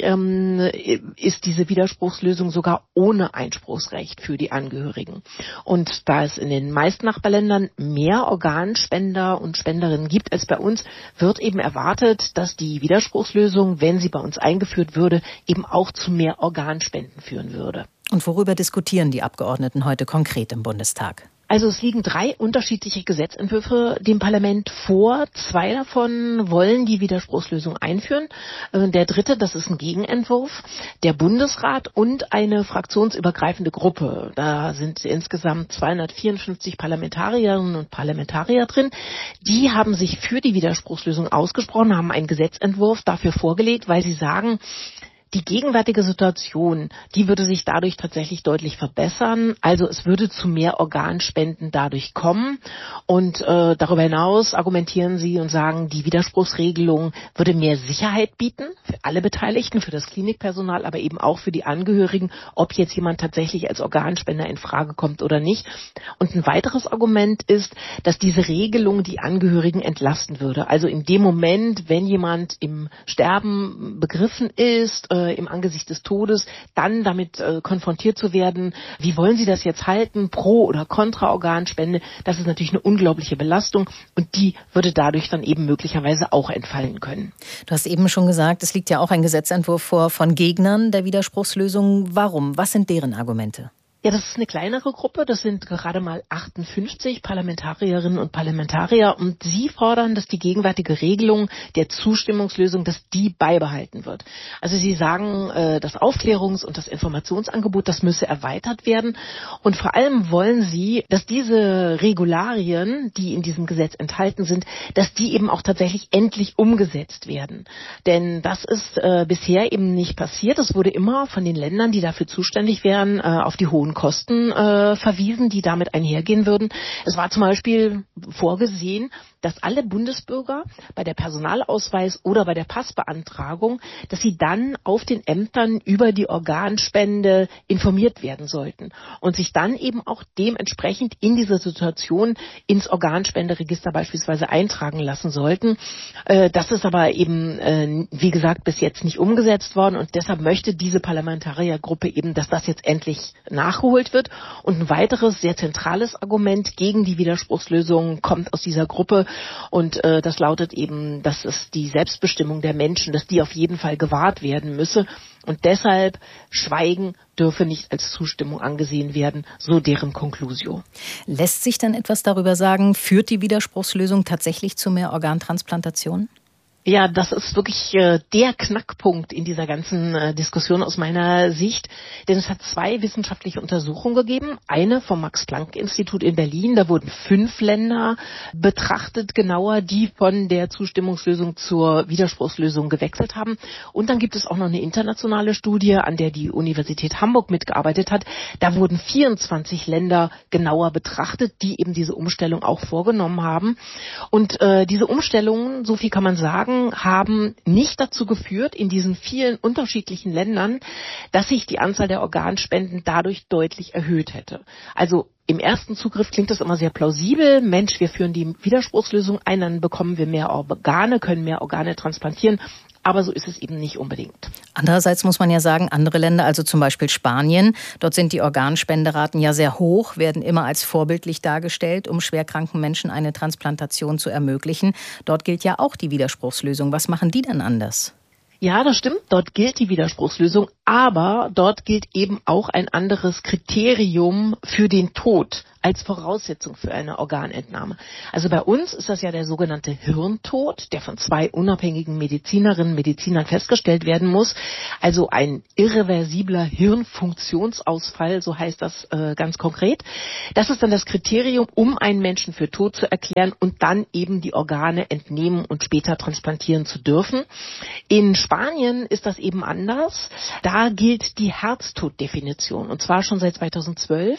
ist diese Widerspruchslösung sogar ohne Einspruchsrecht für die Angehörigen. Und da es in den meisten Nachbarländern mehr Organspender und Spenderinnen gibt als bei uns, wird eben erwartet, dass die Widerspruchslösung, wenn sie bei uns eingeführt würde, eben auch zu mehr Organspenden führen würde. Und worüber diskutieren die Abgeordneten heute konkret im Bundestag? Also es liegen drei unterschiedliche Gesetzentwürfe dem Parlament vor. Zwei davon wollen die Widerspruchslösung einführen. Der dritte, das ist ein Gegenentwurf. Der Bundesrat und eine fraktionsübergreifende Gruppe. Da sind insgesamt zweihundertvierundfünfzig Parlamentarierinnen und Parlamentarier drin. Die haben sich für die Widerspruchslösung ausgesprochen, haben einen Gesetzentwurf dafür vorgelegt, weil sie sagen, die gegenwärtige Situation, die würde sich dadurch tatsächlich deutlich verbessern. Also es würde zu mehr Organspenden dadurch kommen. Und äh, darüber hinaus argumentieren sie und sagen, die Widerspruchsregelung würde mehr Sicherheit bieten für alle Beteiligten, für das Klinikpersonal, aber eben auch für die Angehörigen, ob jetzt jemand tatsächlich als Organspender in Frage kommt oder nicht. Und ein weiteres Argument ist, dass diese Regelung die Angehörigen entlasten würde. Also in dem Moment, wenn jemand im Sterben begriffen ist, äh, im Angesicht des Todes, dann damit äh, konfrontiert zu werden, wie wollen Sie das jetzt halten, pro oder kontra Organspende, das ist natürlich eine unglaubliche Belastung und die würde dadurch dann eben möglicherweise auch entfallen können. Du hast eben schon gesagt, es liegt ja auch ein Gesetzentwurf vor von Gegnern der Widerspruchslösung. Warum? Was sind deren Argumente? Ja, das ist eine kleinere Gruppe, das sind gerade mal achtundfünfzig Parlamentarierinnen und Parlamentarier und sie fordern, dass die gegenwärtige Regelung der Zustimmungslösung, dass die beibehalten wird. Also sie sagen, das Aufklärungs- und das Informationsangebot, das müsse erweitert werden und vor allem wollen sie, dass diese Regularien, die in diesem Gesetz enthalten sind, dass die eben auch tatsächlich endlich umgesetzt werden. Denn das ist äh, bisher eben nicht passiert. Es wurde immer von den Ländern, die dafür zuständig wären, äh, auf die hohen Kosten äh, verwiesen, die damit einhergehen würden. Es war zum Beispiel vorgesehen, dass alle Bundesbürger bei der Personalausweis oder bei der Passbeantragung, dass sie dann auf den Ämtern über die Organspende informiert werden sollten und sich dann eben auch dementsprechend in dieser Situation ins Organspenderegister beispielsweise eintragen lassen sollten. Äh, das ist aber eben, äh, wie gesagt, bis jetzt nicht umgesetzt worden und deshalb möchte diese Parlamentariergruppe eben, dass das jetzt endlich nachgeholt wird. Und ein weiteres sehr zentrales Argument gegen die Widerspruchslösung kommt aus dieser Gruppe. Und äh, das lautet eben, dass es die Selbstbestimmung der Menschen, dass die auf jeden Fall gewahrt werden müsse. Und deshalb Schweigen dürfe nicht als Zustimmung angesehen werden, so deren Conclusio. Lässt sich denn etwas darüber sagen, führt die Widerspruchslösung tatsächlich zu mehr Organtransplantationen? Ja, das ist wirklich äh, der Knackpunkt in dieser ganzen äh, Diskussion aus meiner Sicht. Denn es hat zwei wissenschaftliche Untersuchungen gegeben. Eine vom Max-Planck-Institut in Berlin. Da wurden fünf Länder betrachtet, genauer, die von der Zustimmungslösung zur Widerspruchslösung gewechselt haben. Und dann gibt es auch noch eine internationale Studie, an der die Universität Hamburg mitgearbeitet hat. Da wurden vierundzwanzig Länder genauer betrachtet, die eben diese Umstellung auch vorgenommen haben. Und äh, diese Umstellungen, so viel kann man sagen, Umfragen haben nicht dazu geführt, in diesen vielen unterschiedlichen Ländern, dass sich die Anzahl der Organspenden dadurch deutlich erhöht hätte. Also im ersten Zugriff klingt das immer sehr plausibel. Mensch, wir führen die Widerspruchslösung ein, dann bekommen wir mehr Organe, können mehr Organe transplantieren. Aber so ist es eben nicht unbedingt. Andererseits muss man ja sagen, andere Länder, also zum Beispiel Spanien, dort sind die Organspenderaten ja sehr hoch, werden immer als vorbildlich dargestellt, um schwerkranken Menschen eine Transplantation zu ermöglichen. Dort gilt ja auch die Widerspruchslösung. Was machen die denn anders? Ja, das stimmt. Dort gilt die Widerspruchslösung, aber dort gilt eben auch ein anderes Kriterium für den Tod als Voraussetzung für eine Organentnahme. Also bei uns ist das ja der sogenannte Hirntod, der von zwei unabhängigen Medizinerinnen und Medizinern festgestellt werden muss. Also ein irreversibler Hirnfunktionsausfall, so heißt das äh, ganz konkret. Das ist dann das Kriterium, um einen Menschen für tot zu erklären und dann eben die Organe entnehmen und später transplantieren zu dürfen. In Spanien ist das eben anders. Da gilt die Herztoddefinition und zwar schon seit zweitausendzwölf.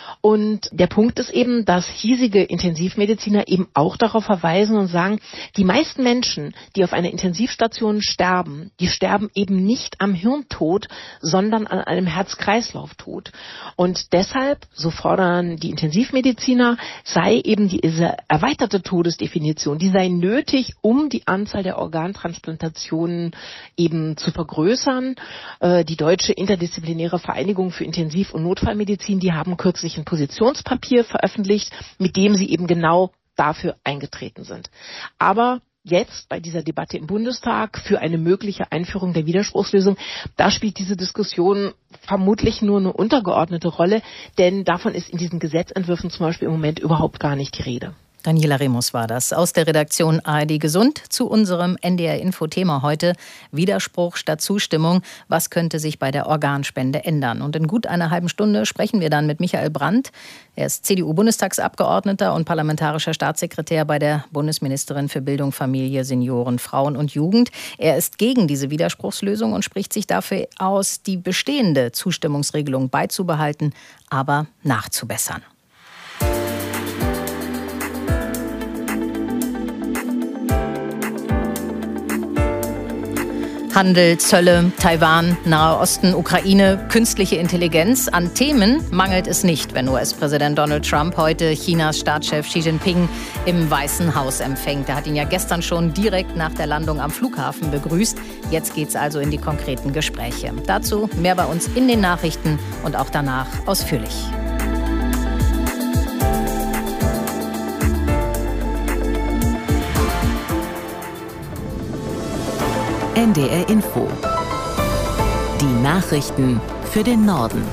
Und der Punkt ist eben, dass hiesige Intensivmediziner eben auch darauf verweisen und sagen, die meisten Menschen, die auf einer Intensivstation sterben, die sterben eben nicht am Hirntod, sondern an einem Herz-Kreislauf-Tod. Und deshalb, so fordern die Intensivmediziner, sei eben diese erweiterte Todesdefinition, die sei nötig, um die Anzahl der Organtransplantationen eben zu vergrößern. Die Deutsche Interdisziplinäre Vereinigung für Intensiv- und Notfallmedizin, die haben kürzlich ein Positionspapier veröffentlicht, mit dem sie eben genau dafür eingetreten sind. Aber jetzt bei dieser Debatte im Bundestag für eine mögliche Einführung der Widerspruchslösung, da spielt diese Diskussion vermutlich nur eine untergeordnete Rolle, denn davon ist in diesen Gesetzentwürfen zum Beispiel im Moment überhaupt gar nicht die Rede. Daniela Remus war das aus der Redaktion A R D Gesund zu unserem N D R-Info-Thema heute. Widerspruch statt Zustimmung. Was könnte sich bei der Organspende ändern? Und in gut einer halben Stunde sprechen wir dann mit Michael Brandt. Er ist C D U-Bundestagsabgeordneter und parlamentarischer Staatssekretär bei der Bundesministerin für Bildung, Familie, Senioren, Frauen und Jugend. Er ist gegen diese Widerspruchslösung und spricht sich dafür aus, die bestehende Zustimmungsregelung beizubehalten, aber nachzubessern. Handel, Zölle, Taiwan, Nahe Osten, Ukraine, künstliche Intelligenz. An Themen mangelt es nicht, wenn U S-Präsident Donald Trump heute Chinas Staatschef Xi Jinping im Weißen Haus empfängt. Er hat ihn ja gestern schon direkt nach der Landung am Flughafen begrüßt. Jetzt geht's also in die konkreten Gespräche. Dazu mehr bei uns in den Nachrichten und auch danach ausführlich. N D R Info. Die Nachrichten für den Norden.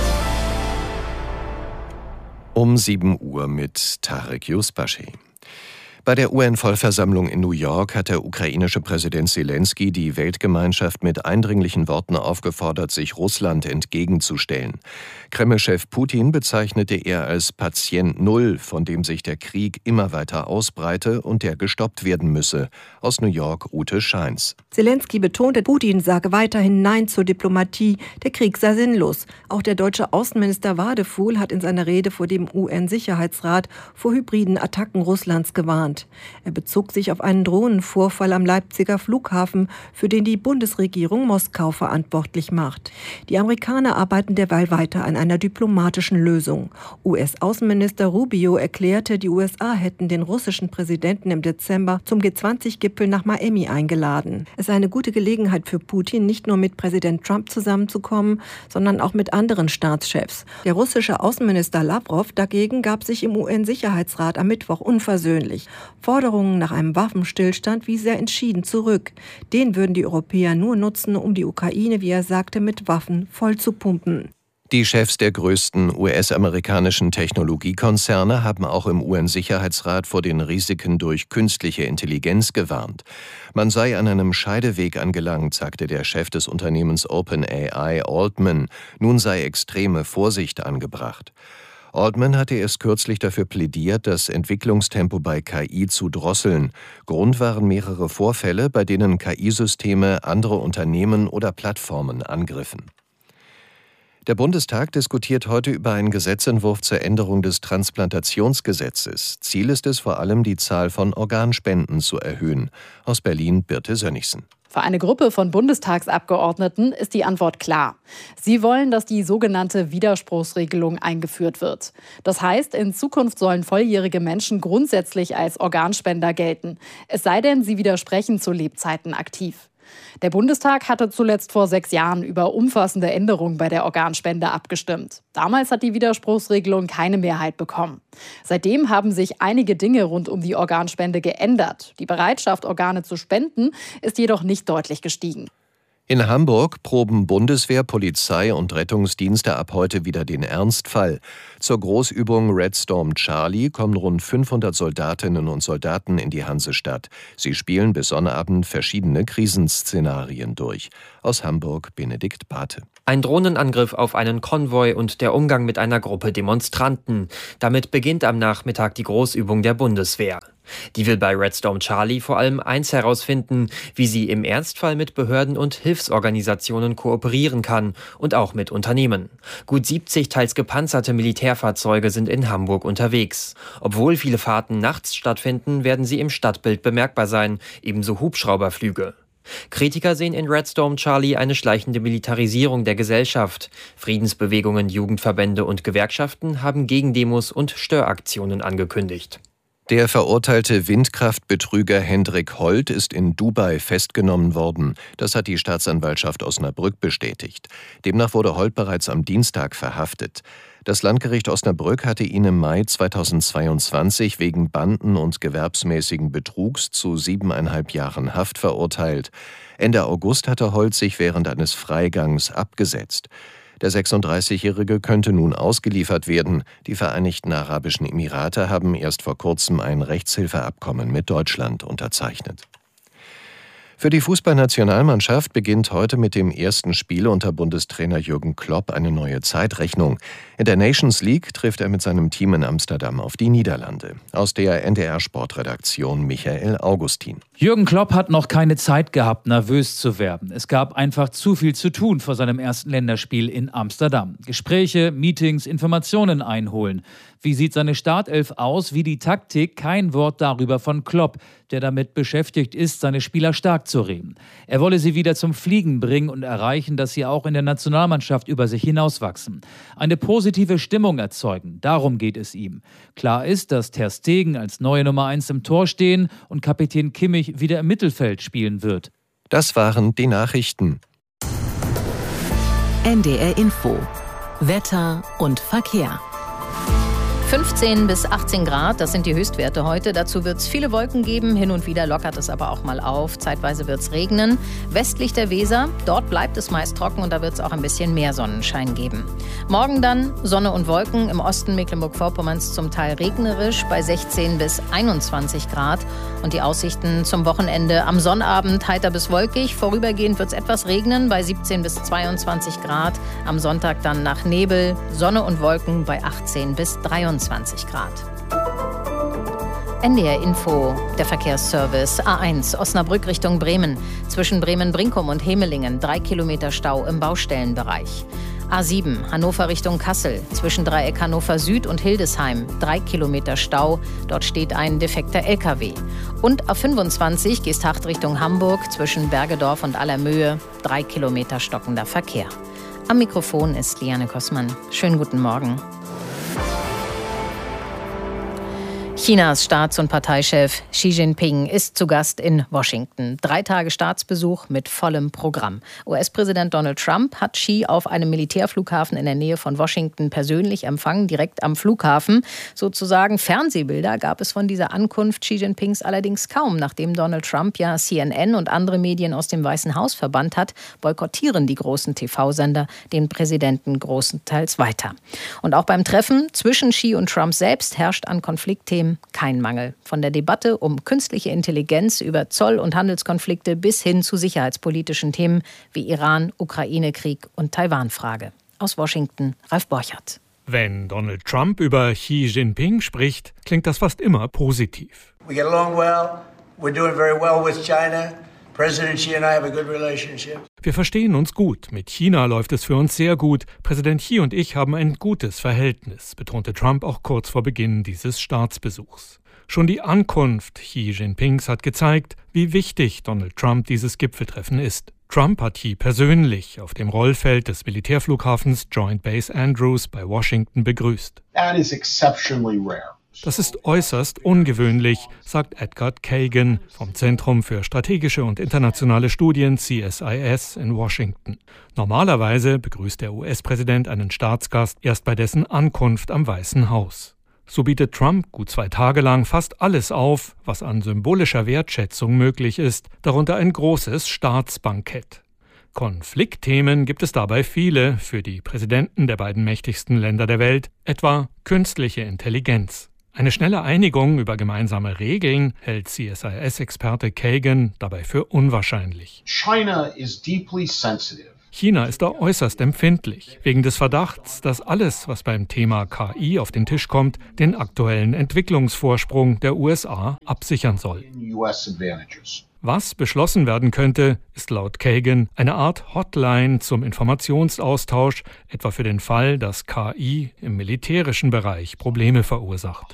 Um sieben Uhr mit Tarek Yusbashi. Bei der U N-Vollversammlung in New York hat der ukrainische Präsident Selenskyj die Weltgemeinschaft mit eindringlichen Worten aufgefordert, sich Russland entgegenzustellen. Kreml-Chef Putin bezeichnete er als Patient Null, von dem sich der Krieg immer weiter ausbreite und der gestoppt werden müsse. Aus New York Ute Scheins. Selenskyj betonte, Putin sage weiterhin Nein zur Diplomatie, der Krieg sei sinnlos. Auch der deutsche Außenminister Wadefuhl hat in seiner Rede vor dem U N-Sicherheitsrat vor hybriden Attacken Russlands gewarnt. Er bezog sich auf einen Drohnenvorfall am Leipziger Flughafen, für den die Bundesregierung Moskau verantwortlich macht. Die Amerikaner arbeiten derweil weiter an einer diplomatischen Lösung. U S-Außenminister Rubio erklärte, die U S A hätten den russischen Präsidenten im Dezember zum G zwanzig Gipfel nach Miami eingeladen. Es sei eine gute Gelegenheit für Putin, nicht nur mit Präsident Trump zusammenzukommen, sondern auch mit anderen Staatschefs. Der russische Außenminister Lavrov dagegen gab sich im U N-Sicherheitsrat am Mittwoch unversöhnlich. Forderungen nach einem Waffenstillstand wies er entschieden zurück. Den würden die Europäer nur nutzen, um die Ukraine, wie er sagte, mit Waffen voll zu pumpen. Die Chefs der größten U S-amerikanischen Technologiekonzerne haben auch im U N-Sicherheitsrat vor den Risiken durch künstliche Intelligenz gewarnt. Man sei an einem Scheideweg angelangt, sagte der Chef des Unternehmens OpenAI, Altman. Nun sei extreme Vorsicht angebracht. Altman hatte erst kürzlich dafür plädiert, das Entwicklungstempo bei K I zu drosseln. Grund waren mehrere Vorfälle, bei denen K I-Systeme andere Unternehmen oder Plattformen angriffen. Der Bundestag diskutiert heute über einen Gesetzentwurf zur Änderung des Transplantationsgesetzes. Ziel ist es vor allem, die Zahl von Organspenden zu erhöhen. Aus Berlin Birte Sönnigsen. Für eine Gruppe von Bundestagsabgeordneten ist die Antwort klar. Sie wollen, dass die sogenannte Widerspruchsregelung eingeführt wird. Das heißt, in Zukunft sollen volljährige Menschen grundsätzlich als Organspender gelten. Es sei denn, sie widersprechen zu Lebzeiten aktiv. Der Bundestag hatte zuletzt vor sechs Jahren über umfassende Änderungen bei der Organspende abgestimmt. Damals hat die Widerspruchsregelung keine Mehrheit bekommen. Seitdem haben sich einige Dinge rund um die Organspende geändert. Die Bereitschaft, Organe zu spenden, ist jedoch nicht deutlich gestiegen. In Hamburg proben Bundeswehr, Polizei und Rettungsdienste ab heute wieder den Ernstfall. Zur Großübung Red Storm Charlie kommen rund fünfhundert Soldatinnen und Soldaten in die Hansestadt. Sie spielen bis Sonnabend verschiedene Krisenszenarien durch. Aus Hamburg Benedikt Barthe. Ein Drohnenangriff auf einen Konvoi und der Umgang mit einer Gruppe Demonstranten. Damit beginnt am Nachmittag die Großübung der Bundeswehr. Die will bei Red Storm Charlie vor allem eins herausfinden, wie sie im Ernstfall mit Behörden und Hilfsorganisationen kooperieren kann und auch mit Unternehmen. Gut siebzig teils gepanzerte Militärfahrzeuge sind in Hamburg unterwegs. Obwohl viele Fahrten nachts stattfinden, werden sie im Stadtbild bemerkbar sein, ebenso Hubschrauberflüge. Kritiker sehen in Red Storm Charlie eine schleichende Militarisierung der Gesellschaft. Friedensbewegungen, Jugendverbände und Gewerkschaften haben Gegendemos und Störaktionen angekündigt. Der verurteilte Windkraftbetrüger Hendrik Holt ist in Dubai festgenommen worden. Das hat die Staatsanwaltschaft Osnabrück bestätigt. Demnach wurde Holt bereits am Dienstag verhaftet. Das Landgericht Osnabrück hatte ihn im Mai zweitausendzweiundzwanzig wegen Banden- und gewerbsmäßigen Betrugs zu siebeneinhalb Jahren Haft verurteilt. Ende August hatte Holt sich während eines Freigangs abgesetzt. Der sechsunddreißigjährige könnte nun ausgeliefert werden. Die Vereinigten Arabischen Emirate haben erst vor kurzem ein Rechtshilfeabkommen mit Deutschland unterzeichnet. Für die Fußballnationalmannschaft beginnt heute mit dem ersten Spiel unter Bundestrainer Jürgen Klopp eine neue Zeitrechnung. In der Nations League trifft er mit seinem Team in Amsterdam auf die Niederlande. Aus der N D R-Sportredaktion Michael Augustin. Jürgen Klopp hat noch keine Zeit gehabt, nervös zu werden. Es gab einfach zu viel zu tun vor seinem ersten Länderspiel in Amsterdam. Gespräche, Meetings, Informationen einholen. Wie sieht seine Startelf aus, wie die Taktik? Kein Wort darüber von Klopp, der damit beschäftigt ist, seine Spieler stark zu reden. Er wolle sie wieder zum Fliegen bringen und erreichen, dass sie auch in der Nationalmannschaft über sich hinauswachsen. Eine positive Stimmung erzeugen, darum geht es ihm. Klar ist, dass Ter Stegen als neue Nummer eins im Tor stehen und Kapitän Kimmich wieder im Mittelfeld spielen wird. Das waren die Nachrichten. N D R Info. Wetter und Verkehr. fünfzehn bis achtzehn Grad, das sind die Höchstwerte heute. Dazu wird es viele Wolken geben, hin und wieder lockert es aber auch mal auf. Zeitweise wird es regnen. Westlich der Weser, dort bleibt es meist trocken und da wird es auch ein bisschen mehr Sonnenschein geben. Morgen dann Sonne und Wolken, im Osten Mecklenburg-Vorpommerns zum Teil regnerisch bei sechzehn bis einundzwanzig Grad. Und die Aussichten zum Wochenende am Sonnabend heiter bis wolkig. Vorübergehend wird es etwas regnen bei siebzehn bis zweiundzwanzig Grad. Am Sonntag dann nach Nebel, Sonne und Wolken bei achtzehn bis dreiundzwanzig Grad. N D R Info, der Verkehrsservice A eins Osnabrück Richtung Bremen. Zwischen Bremen-Brinkum und Hemelingen drei Kilometer Stau im Baustellenbereich. A sieben Hannover Richtung Kassel. Zwischen Dreieck Hannover Süd und Hildesheim drei Kilometer Stau. Dort steht ein defekter L K W. Und A fünfundzwanzig Geesthacht Richtung Hamburg. Zwischen Bergedorf und Allermöhe drei Kilometer stockender Verkehr. Am Mikrofon ist Liane Kossmann. Schönen guten Morgen. Chinas Staats- und Parteichef Xi Jinping ist zu Gast in Washington. Drei Tage Staatsbesuch mit vollem Programm. U S-Präsident Donald Trump hat Xi auf einem Militärflughafen in der Nähe von Washington persönlich empfangen, direkt am Flughafen. Sozusagen Fernsehbilder gab es von dieser Ankunft Xi Jinpings allerdings kaum. Nachdem Donald Trump ja C N N und andere Medien aus dem Weißen Haus verbannt hat, boykottieren die großen T V-Sender den Präsidenten großenteils weiter. Und auch beim Treffen zwischen Xi und Trump selbst herrscht an Konfliktthemen kein Mangel. Von der Debatte um künstliche Intelligenz über Zoll- und Handelskonflikte bis hin zu sicherheitspolitischen Themen wie Iran, Ukraine-Krieg und Taiwan-Frage. Aus Washington, Ralf Borchert. Wenn Donald Trump über Xi Jinping spricht, klingt das fast immer positiv. We get along well. We're doing very well with China. Wir verstehen uns gut. Mit China läuft es für uns sehr gut. Präsident Xi und ich haben ein gutes Verhältnis, betonte Trump auch kurz vor Beginn dieses Staatsbesuchs. Schon die Ankunft Xi Jinpings hat gezeigt, wie wichtig Donald Trump dieses Gipfeltreffen ist. Trump hat Xi persönlich auf dem Rollfeld des Militärflughafens Joint Base Andrews bei Washington begrüßt. That is exceptionally rare. Das ist äußerst ungewöhnlich, sagt Edgar Kagan vom Zentrum für strategische und internationale Studien C S I S in Washington. Normalerweise begrüßt der U S-Präsident einen Staatsgast erst bei dessen Ankunft am Weißen Haus. So bietet Trump gut zwei Tage lang fast alles auf, was an symbolischer Wertschätzung möglich ist, darunter ein großes Staatsbankett. Konfliktthemen gibt es dabei viele für die Präsidenten der beiden mächtigsten Länder der Welt, etwa künstliche Intelligenz. Eine schnelle Einigung über gemeinsame Regeln hält C S I S-Experte Kagan dabei für unwahrscheinlich. China is deeply sensitive. China ist da äußerst empfindlich, wegen des Verdachts, dass alles, was beim Thema K I auf den Tisch kommt, den aktuellen Entwicklungsvorsprung der U S A absichern soll. Was beschlossen werden könnte, ist laut Kagan eine Art Hotline zum Informationsaustausch, etwa für den Fall, dass K I im militärischen Bereich Probleme verursacht.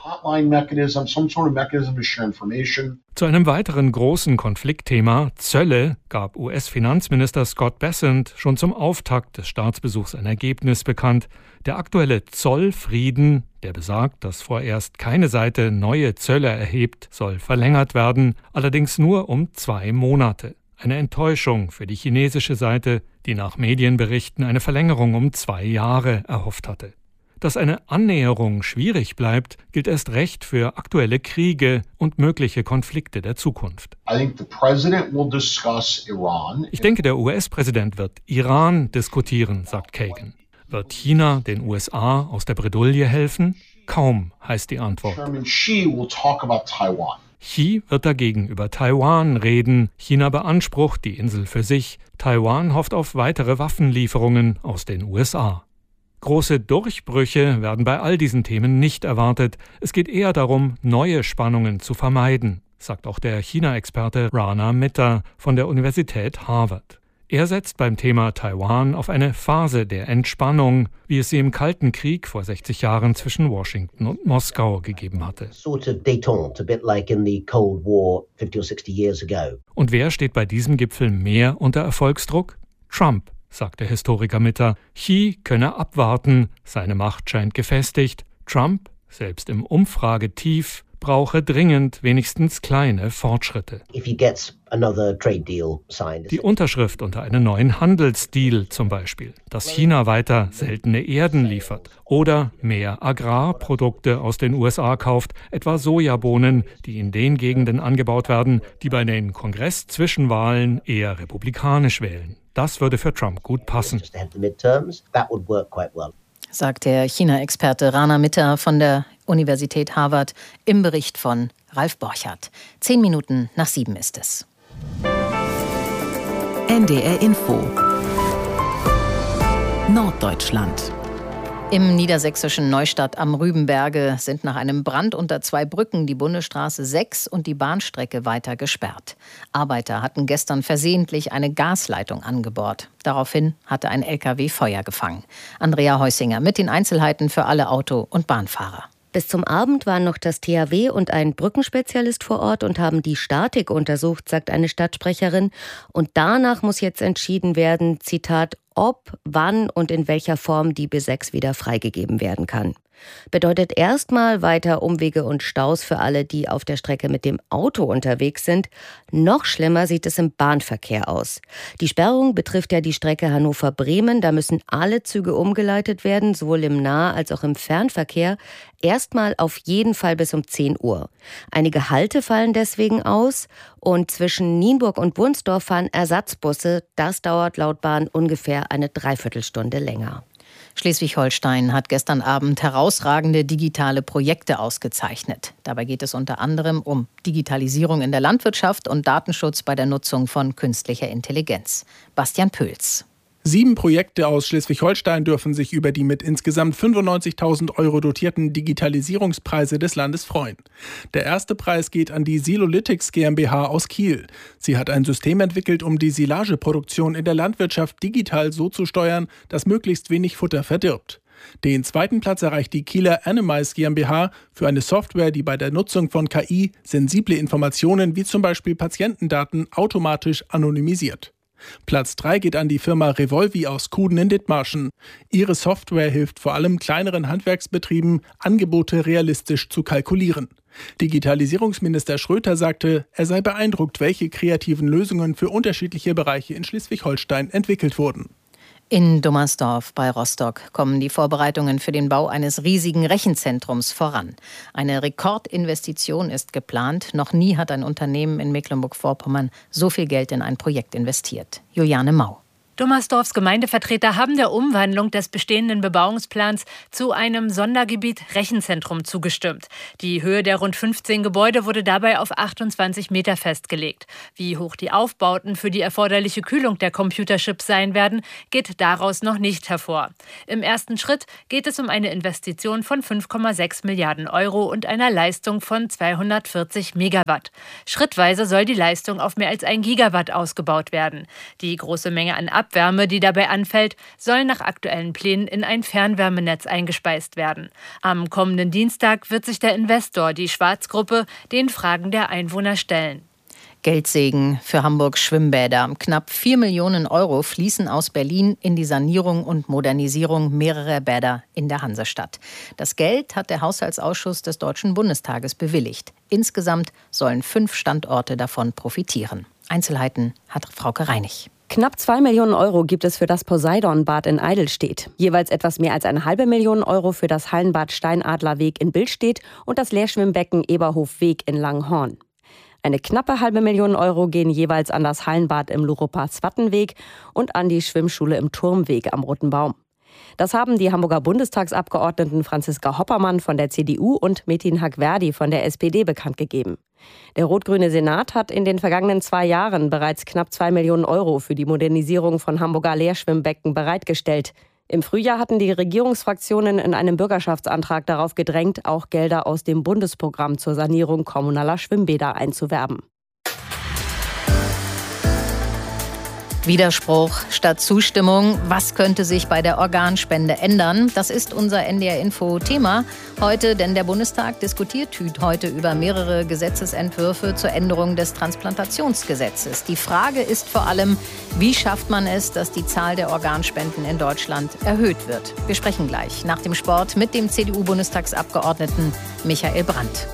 Zu einem weiteren großen Konfliktthema, Zölle, gab U S-Finanzminister Scott Bessent schon zum Auftakt des Staatsbesuchs ein Ergebnis bekannt. Der aktuelle Zollfrieden, der besagt, dass vorerst keine Seite neue Zölle erhebt, soll verlängert werden, allerdings nur um zwei Monate. Eine Enttäuschung für die chinesische Seite, die nach Medienberichten eine Verlängerung um zwei Jahre erhofft hatte. Dass eine Annäherung schwierig bleibt, gilt erst recht für aktuelle Kriege und mögliche Konflikte der Zukunft. Ich denke, der U S-Präsident wird Iran diskutieren, sagt Kagan. Wird China den U S A aus der Bredouille helfen? Kaum, heißt die Antwort. Xi wird dagegen über Taiwan reden. China beansprucht die Insel für sich. Taiwan hofft auf weitere Waffenlieferungen aus den U S A. Große Durchbrüche werden bei all diesen Themen nicht erwartet. Es geht eher darum, neue Spannungen zu vermeiden, sagt auch der China-Experte Rana Mitter von der Universität Harvard. Er setzt beim Thema Taiwan auf eine Phase der Entspannung, wie es sie im Kalten Krieg vor sechzig Jahren zwischen Washington und Moskau gegeben hatte. Und wer steht bei diesem Gipfel mehr unter Erfolgsdruck? Trump, sagt der Historiker Mitter. Xi könne abwarten, seine Macht scheint gefestigt. Trump, selbst im Umfragetief, brauche dringend wenigstens kleine Fortschritte. Die Unterschrift unter einen neuen Handelsdeal zum Beispiel, dass China weiter seltene Erden liefert oder mehr Agrarprodukte aus den U S A kauft, etwa Sojabohnen, die in den Gegenden angebaut werden, die bei den Kongress-Zwischenwahlen eher republikanisch wählen. Das würde für Trump gut passen. Sagt der China-Experte Rana Mitter von der Universität Harvard im Bericht von Ralf Borchardt. Zehn Minuten nach sieben ist es. N D R Info Norddeutschland. Im niedersächsischen Neustadt am Rübenberge sind nach einem Brand unter zwei Brücken die Bundesstraße sechs und die Bahnstrecke weiter gesperrt. Arbeiter hatten gestern versehentlich eine Gasleitung angebohrt. Daraufhin hatte ein L K W Feuer gefangen. Andrea Heusinger mit den Einzelheiten für alle Auto- und Bahnfahrer. Bis zum Abend waren noch das T H W und ein Brückenspezialist vor Ort und haben die Statik untersucht, sagt eine Stadtsprecherin. Und danach muss jetzt entschieden werden, Zitat, ob, wann und in welcher Form die B sechs wieder freigegeben werden kann. Bedeutet erstmal weiter Umwege und Staus für alle, die auf der Strecke mit dem Auto unterwegs sind. Noch schlimmer sieht es im Bahnverkehr aus. Die Sperrung betrifft ja die Strecke Hannover-Bremen. Da müssen alle Züge umgeleitet werden, sowohl im Nah- als auch im Fernverkehr. Erstmal auf jeden Fall bis um zehn Uhr. Einige Halte fallen deswegen aus. Und zwischen Nienburg und Wunsdorf fahren Ersatzbusse. Das dauert laut Bahn ungefähr eine Dreiviertelstunde länger. Schleswig-Holstein hat gestern Abend herausragende digitale Projekte ausgezeichnet. Dabei geht es unter anderem um Digitalisierung in der Landwirtschaft und Datenschutz bei der Nutzung von künstlicher Intelligenz. Bastian Pöls. Sieben Projekte aus Schleswig-Holstein dürfen sich über die mit insgesamt fünfundneunzigtausend Euro dotierten Digitalisierungspreise des Landes freuen. Der erste Preis geht an die Silolytics GmbH aus Kiel. Sie hat ein System entwickelt, um die Silageproduktion in der Landwirtschaft digital so zu steuern, dass möglichst wenig Futter verdirbt. Den zweiten Platz erreicht die Kieler Animise GmbH für eine Software, die bei der Nutzung von K I sensible Informationen wie zum Beispiel Patientendaten automatisch anonymisiert. Platz drei geht an die Firma Revolvi aus Kuden in Dithmarschen. Ihre Software hilft vor allem kleineren Handwerksbetrieben, Angebote realistisch zu kalkulieren. Digitalisierungsminister Schröter sagte, er sei beeindruckt, welche kreativen Lösungen für unterschiedliche Bereiche in Schleswig-Holstein entwickelt wurden. In Dummersdorf bei Rostock kommen die Vorbereitungen für den Bau eines riesigen Rechenzentrums voran. Eine Rekordinvestition ist geplant. Noch nie hat ein Unternehmen in Mecklenburg-Vorpommern so viel Geld in ein Projekt investiert. Juliane Mau. Dummersdorfs Gemeindevertreter haben der Umwandlung des bestehenden Bebauungsplans zu einem Sondergebiet Rechenzentrum zugestimmt. Die Höhe der rund fünfzehn Gebäude wurde dabei auf achtundzwanzig Meter festgelegt. Wie hoch die Aufbauten für die erforderliche Kühlung der Computerchips sein werden, geht daraus noch nicht hervor. Im ersten Schritt geht es um eine Investition von fünf Komma sechs Milliarden Euro und einer Leistung von zweihundertvierzig Megawatt. Schrittweise soll die Leistung auf mehr als ein Gigawatt ausgebaut werden. Die große Menge an Abwärme, die dabei anfällt, soll nach aktuellen Plänen in ein Fernwärmenetz eingespeist werden. Am kommenden Dienstag wird sich der Investor, die Schwarz-Gruppe, den Fragen der Einwohner stellen. Geldsegen für Hamburgs Schwimmbäder. Knapp vier Millionen Euro fließen aus Berlin in die Sanierung und Modernisierung mehrerer Bäder in der Hansestadt. Das Geld hat der Haushaltsausschuss des Deutschen Bundestages bewilligt. Insgesamt sollen fünf Standorte davon profitieren. Einzelheiten hat Frauke Reinig. Knapp zwei Millionen Euro gibt es für das Poseidon-Bad in Eidelstedt. Jeweils etwas mehr als eine halbe Million Euro für das Hallenbad Steinadlerweg in Billstedt und das Leerschwimmbecken Eberhofweg in Langhorn. Eine knappe halbe Million Euro gehen jeweils an das Hallenbad im Luropa-Zwattenweg und an die Schwimmschule im Turmweg am Roten Baum. Das haben die Hamburger Bundestagsabgeordneten Franziska Hoppermann von der C D U und Metin Hagverdi von der S P D bekannt gegeben. Der rot-grüne Senat hat in den vergangenen zwei Jahren bereits knapp zwei Millionen Euro für die Modernisierung von Hamburger Leerschwimmbecken bereitgestellt. Im Frühjahr hatten die Regierungsfraktionen in einem Bürgerschaftsantrag darauf gedrängt, auch Gelder aus dem Bundesprogramm zur Sanierung kommunaler Schwimmbäder einzuwerben. Widerspruch statt Zustimmung. Was könnte sich bei der Organspende ändern? Das ist unser N D R-Info-Thema heute, denn der Bundestag diskutiert heute über mehrere Gesetzesentwürfe zur Änderung des Transplantationsgesetzes. Die Frage ist vor allem, wie schafft man es, dass die Zahl der Organspenden in Deutschland erhöht wird? Wir sprechen gleich nach dem Sport mit dem C D U-Bundestagsabgeordneten Michael Brandt.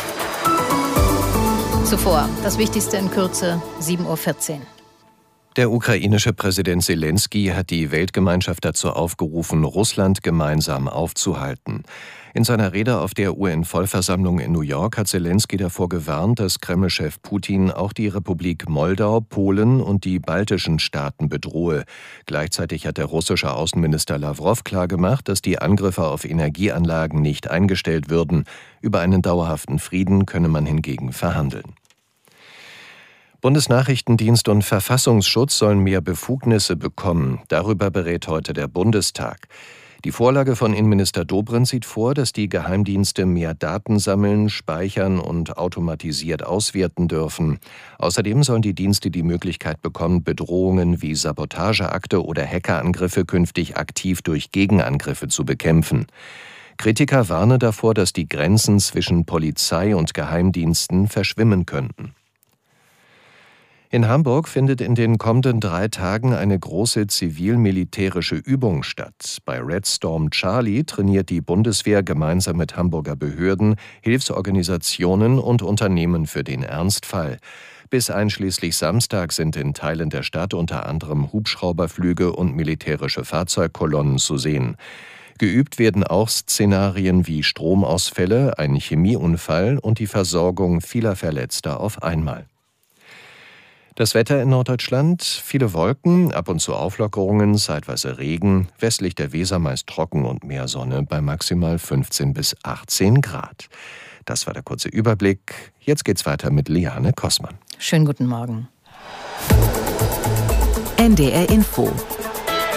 Zuvor das Wichtigste in Kürze, sieben Uhr vierzehn. Der ukrainische Präsident Selenskyj hat die Weltgemeinschaft dazu aufgerufen, Russland gemeinsam aufzuhalten. In seiner Rede auf der U N-Vollversammlung in New York hat Selenskyj davor gewarnt, dass Kreml-Chef Putin auch die Republik Moldau, Polen und die baltischen Staaten bedrohe. Gleichzeitig hat der russische Außenminister Lawrow klargemacht, dass die Angriffe auf Energieanlagen nicht eingestellt würden. Über einen dauerhaften Frieden könne man hingegen verhandeln. Bundesnachrichtendienst und Verfassungsschutz sollen mehr Befugnisse bekommen. Darüber berät heute der Bundestag. Die Vorlage von Innenminister Dobrindt sieht vor, dass die Geheimdienste mehr Daten sammeln, speichern und automatisiert auswerten dürfen. Außerdem sollen die Dienste die Möglichkeit bekommen, Bedrohungen wie Sabotageakte oder Hackerangriffe künftig aktiv durch Gegenangriffe zu bekämpfen. Kritiker warnen davor, dass die Grenzen zwischen Polizei und Geheimdiensten verschwimmen könnten. In Hamburg findet in den kommenden drei Tagen eine große zivil-militärische Übung statt. Bei Red Storm Charlie trainiert die Bundeswehr gemeinsam mit Hamburger Behörden, Hilfsorganisationen und Unternehmen für den Ernstfall. Bis einschließlich Samstag sind in Teilen der Stadt unter anderem Hubschrauberflüge und militärische Fahrzeugkolonnen zu sehen. Geübt werden auch Szenarien wie Stromausfälle, ein Chemieunfall und die Versorgung vieler Verletzter auf einmal. Das Wetter in Norddeutschland, viele Wolken, ab und zu Auflockerungen, zeitweise Regen, westlich der Weser meist trocken und mehr Sonne bei maximal fünfzehn bis achtzehn Grad. Das war der kurze Überblick. Jetzt geht's weiter mit Liane Kossmann. Schönen guten Morgen. N D R Info.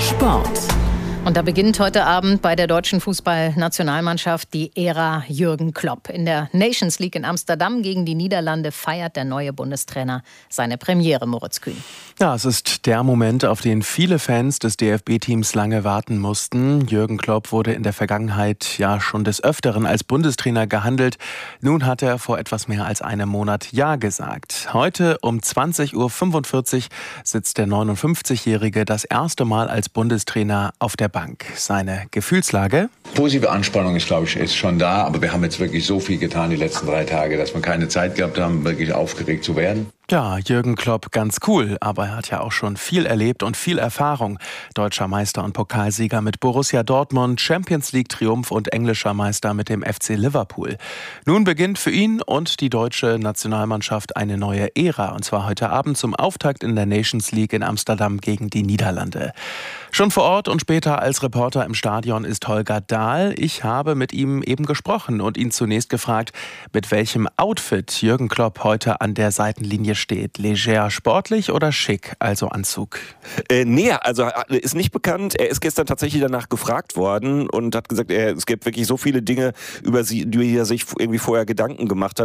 Sport. Und da beginnt heute Abend bei der deutschen Fußballnationalmannschaft die Ära Jürgen Klopp. In der Nations League in Amsterdam gegen die Niederlande feiert der neue Bundestrainer seine Premiere, Moritz Kühn. Ja, es ist der Moment, auf den viele Fans des D F B-Teams lange warten mussten. Jürgen Klopp wurde in der Vergangenheit ja schon des Öfteren als Bundestrainer gehandelt. Nun hat er vor etwas mehr als einem Monat Ja gesagt. Heute um zwanzig Uhr fünfundvierzig sitzt der neunundfünfzigjährige das erste Mal als Bundestrainer auf der Bank. Seine Gefühlslage? Positive Anspannung ist, glaube ich, ist schon da. Aber wir haben jetzt wirklich so viel getan die letzten drei Tage, dass wir keine Zeit gehabt haben, wirklich aufgeregt zu werden. Ja, Jürgen Klopp ganz cool, aber er hat ja auch schon viel erlebt und viel Erfahrung. Deutscher Meister und Pokalsieger mit Borussia Dortmund, Champions League Triumph und englischer Meister mit dem F C Liverpool. Nun beginnt für ihn und die deutsche Nationalmannschaft eine neue Ära, und zwar heute Abend zum Auftakt in der Nations League in Amsterdam gegen die Niederlande. Schon vor Ort und später als Reporter im Stadion ist Holger Dahl. Ich habe mit ihm eben gesprochen und ihn zunächst gefragt, mit welchem Outfit Jürgen Klopp heute an der Seitenlinie steht. Leger sportlich oder schick, also Anzug? Äh, nee, also ist nicht bekannt. Er ist gestern tatsächlich danach gefragt worden und hat gesagt, er, es gibt wirklich so viele Dinge, über sie, die er sich irgendwie vorher Gedanken gemacht hat.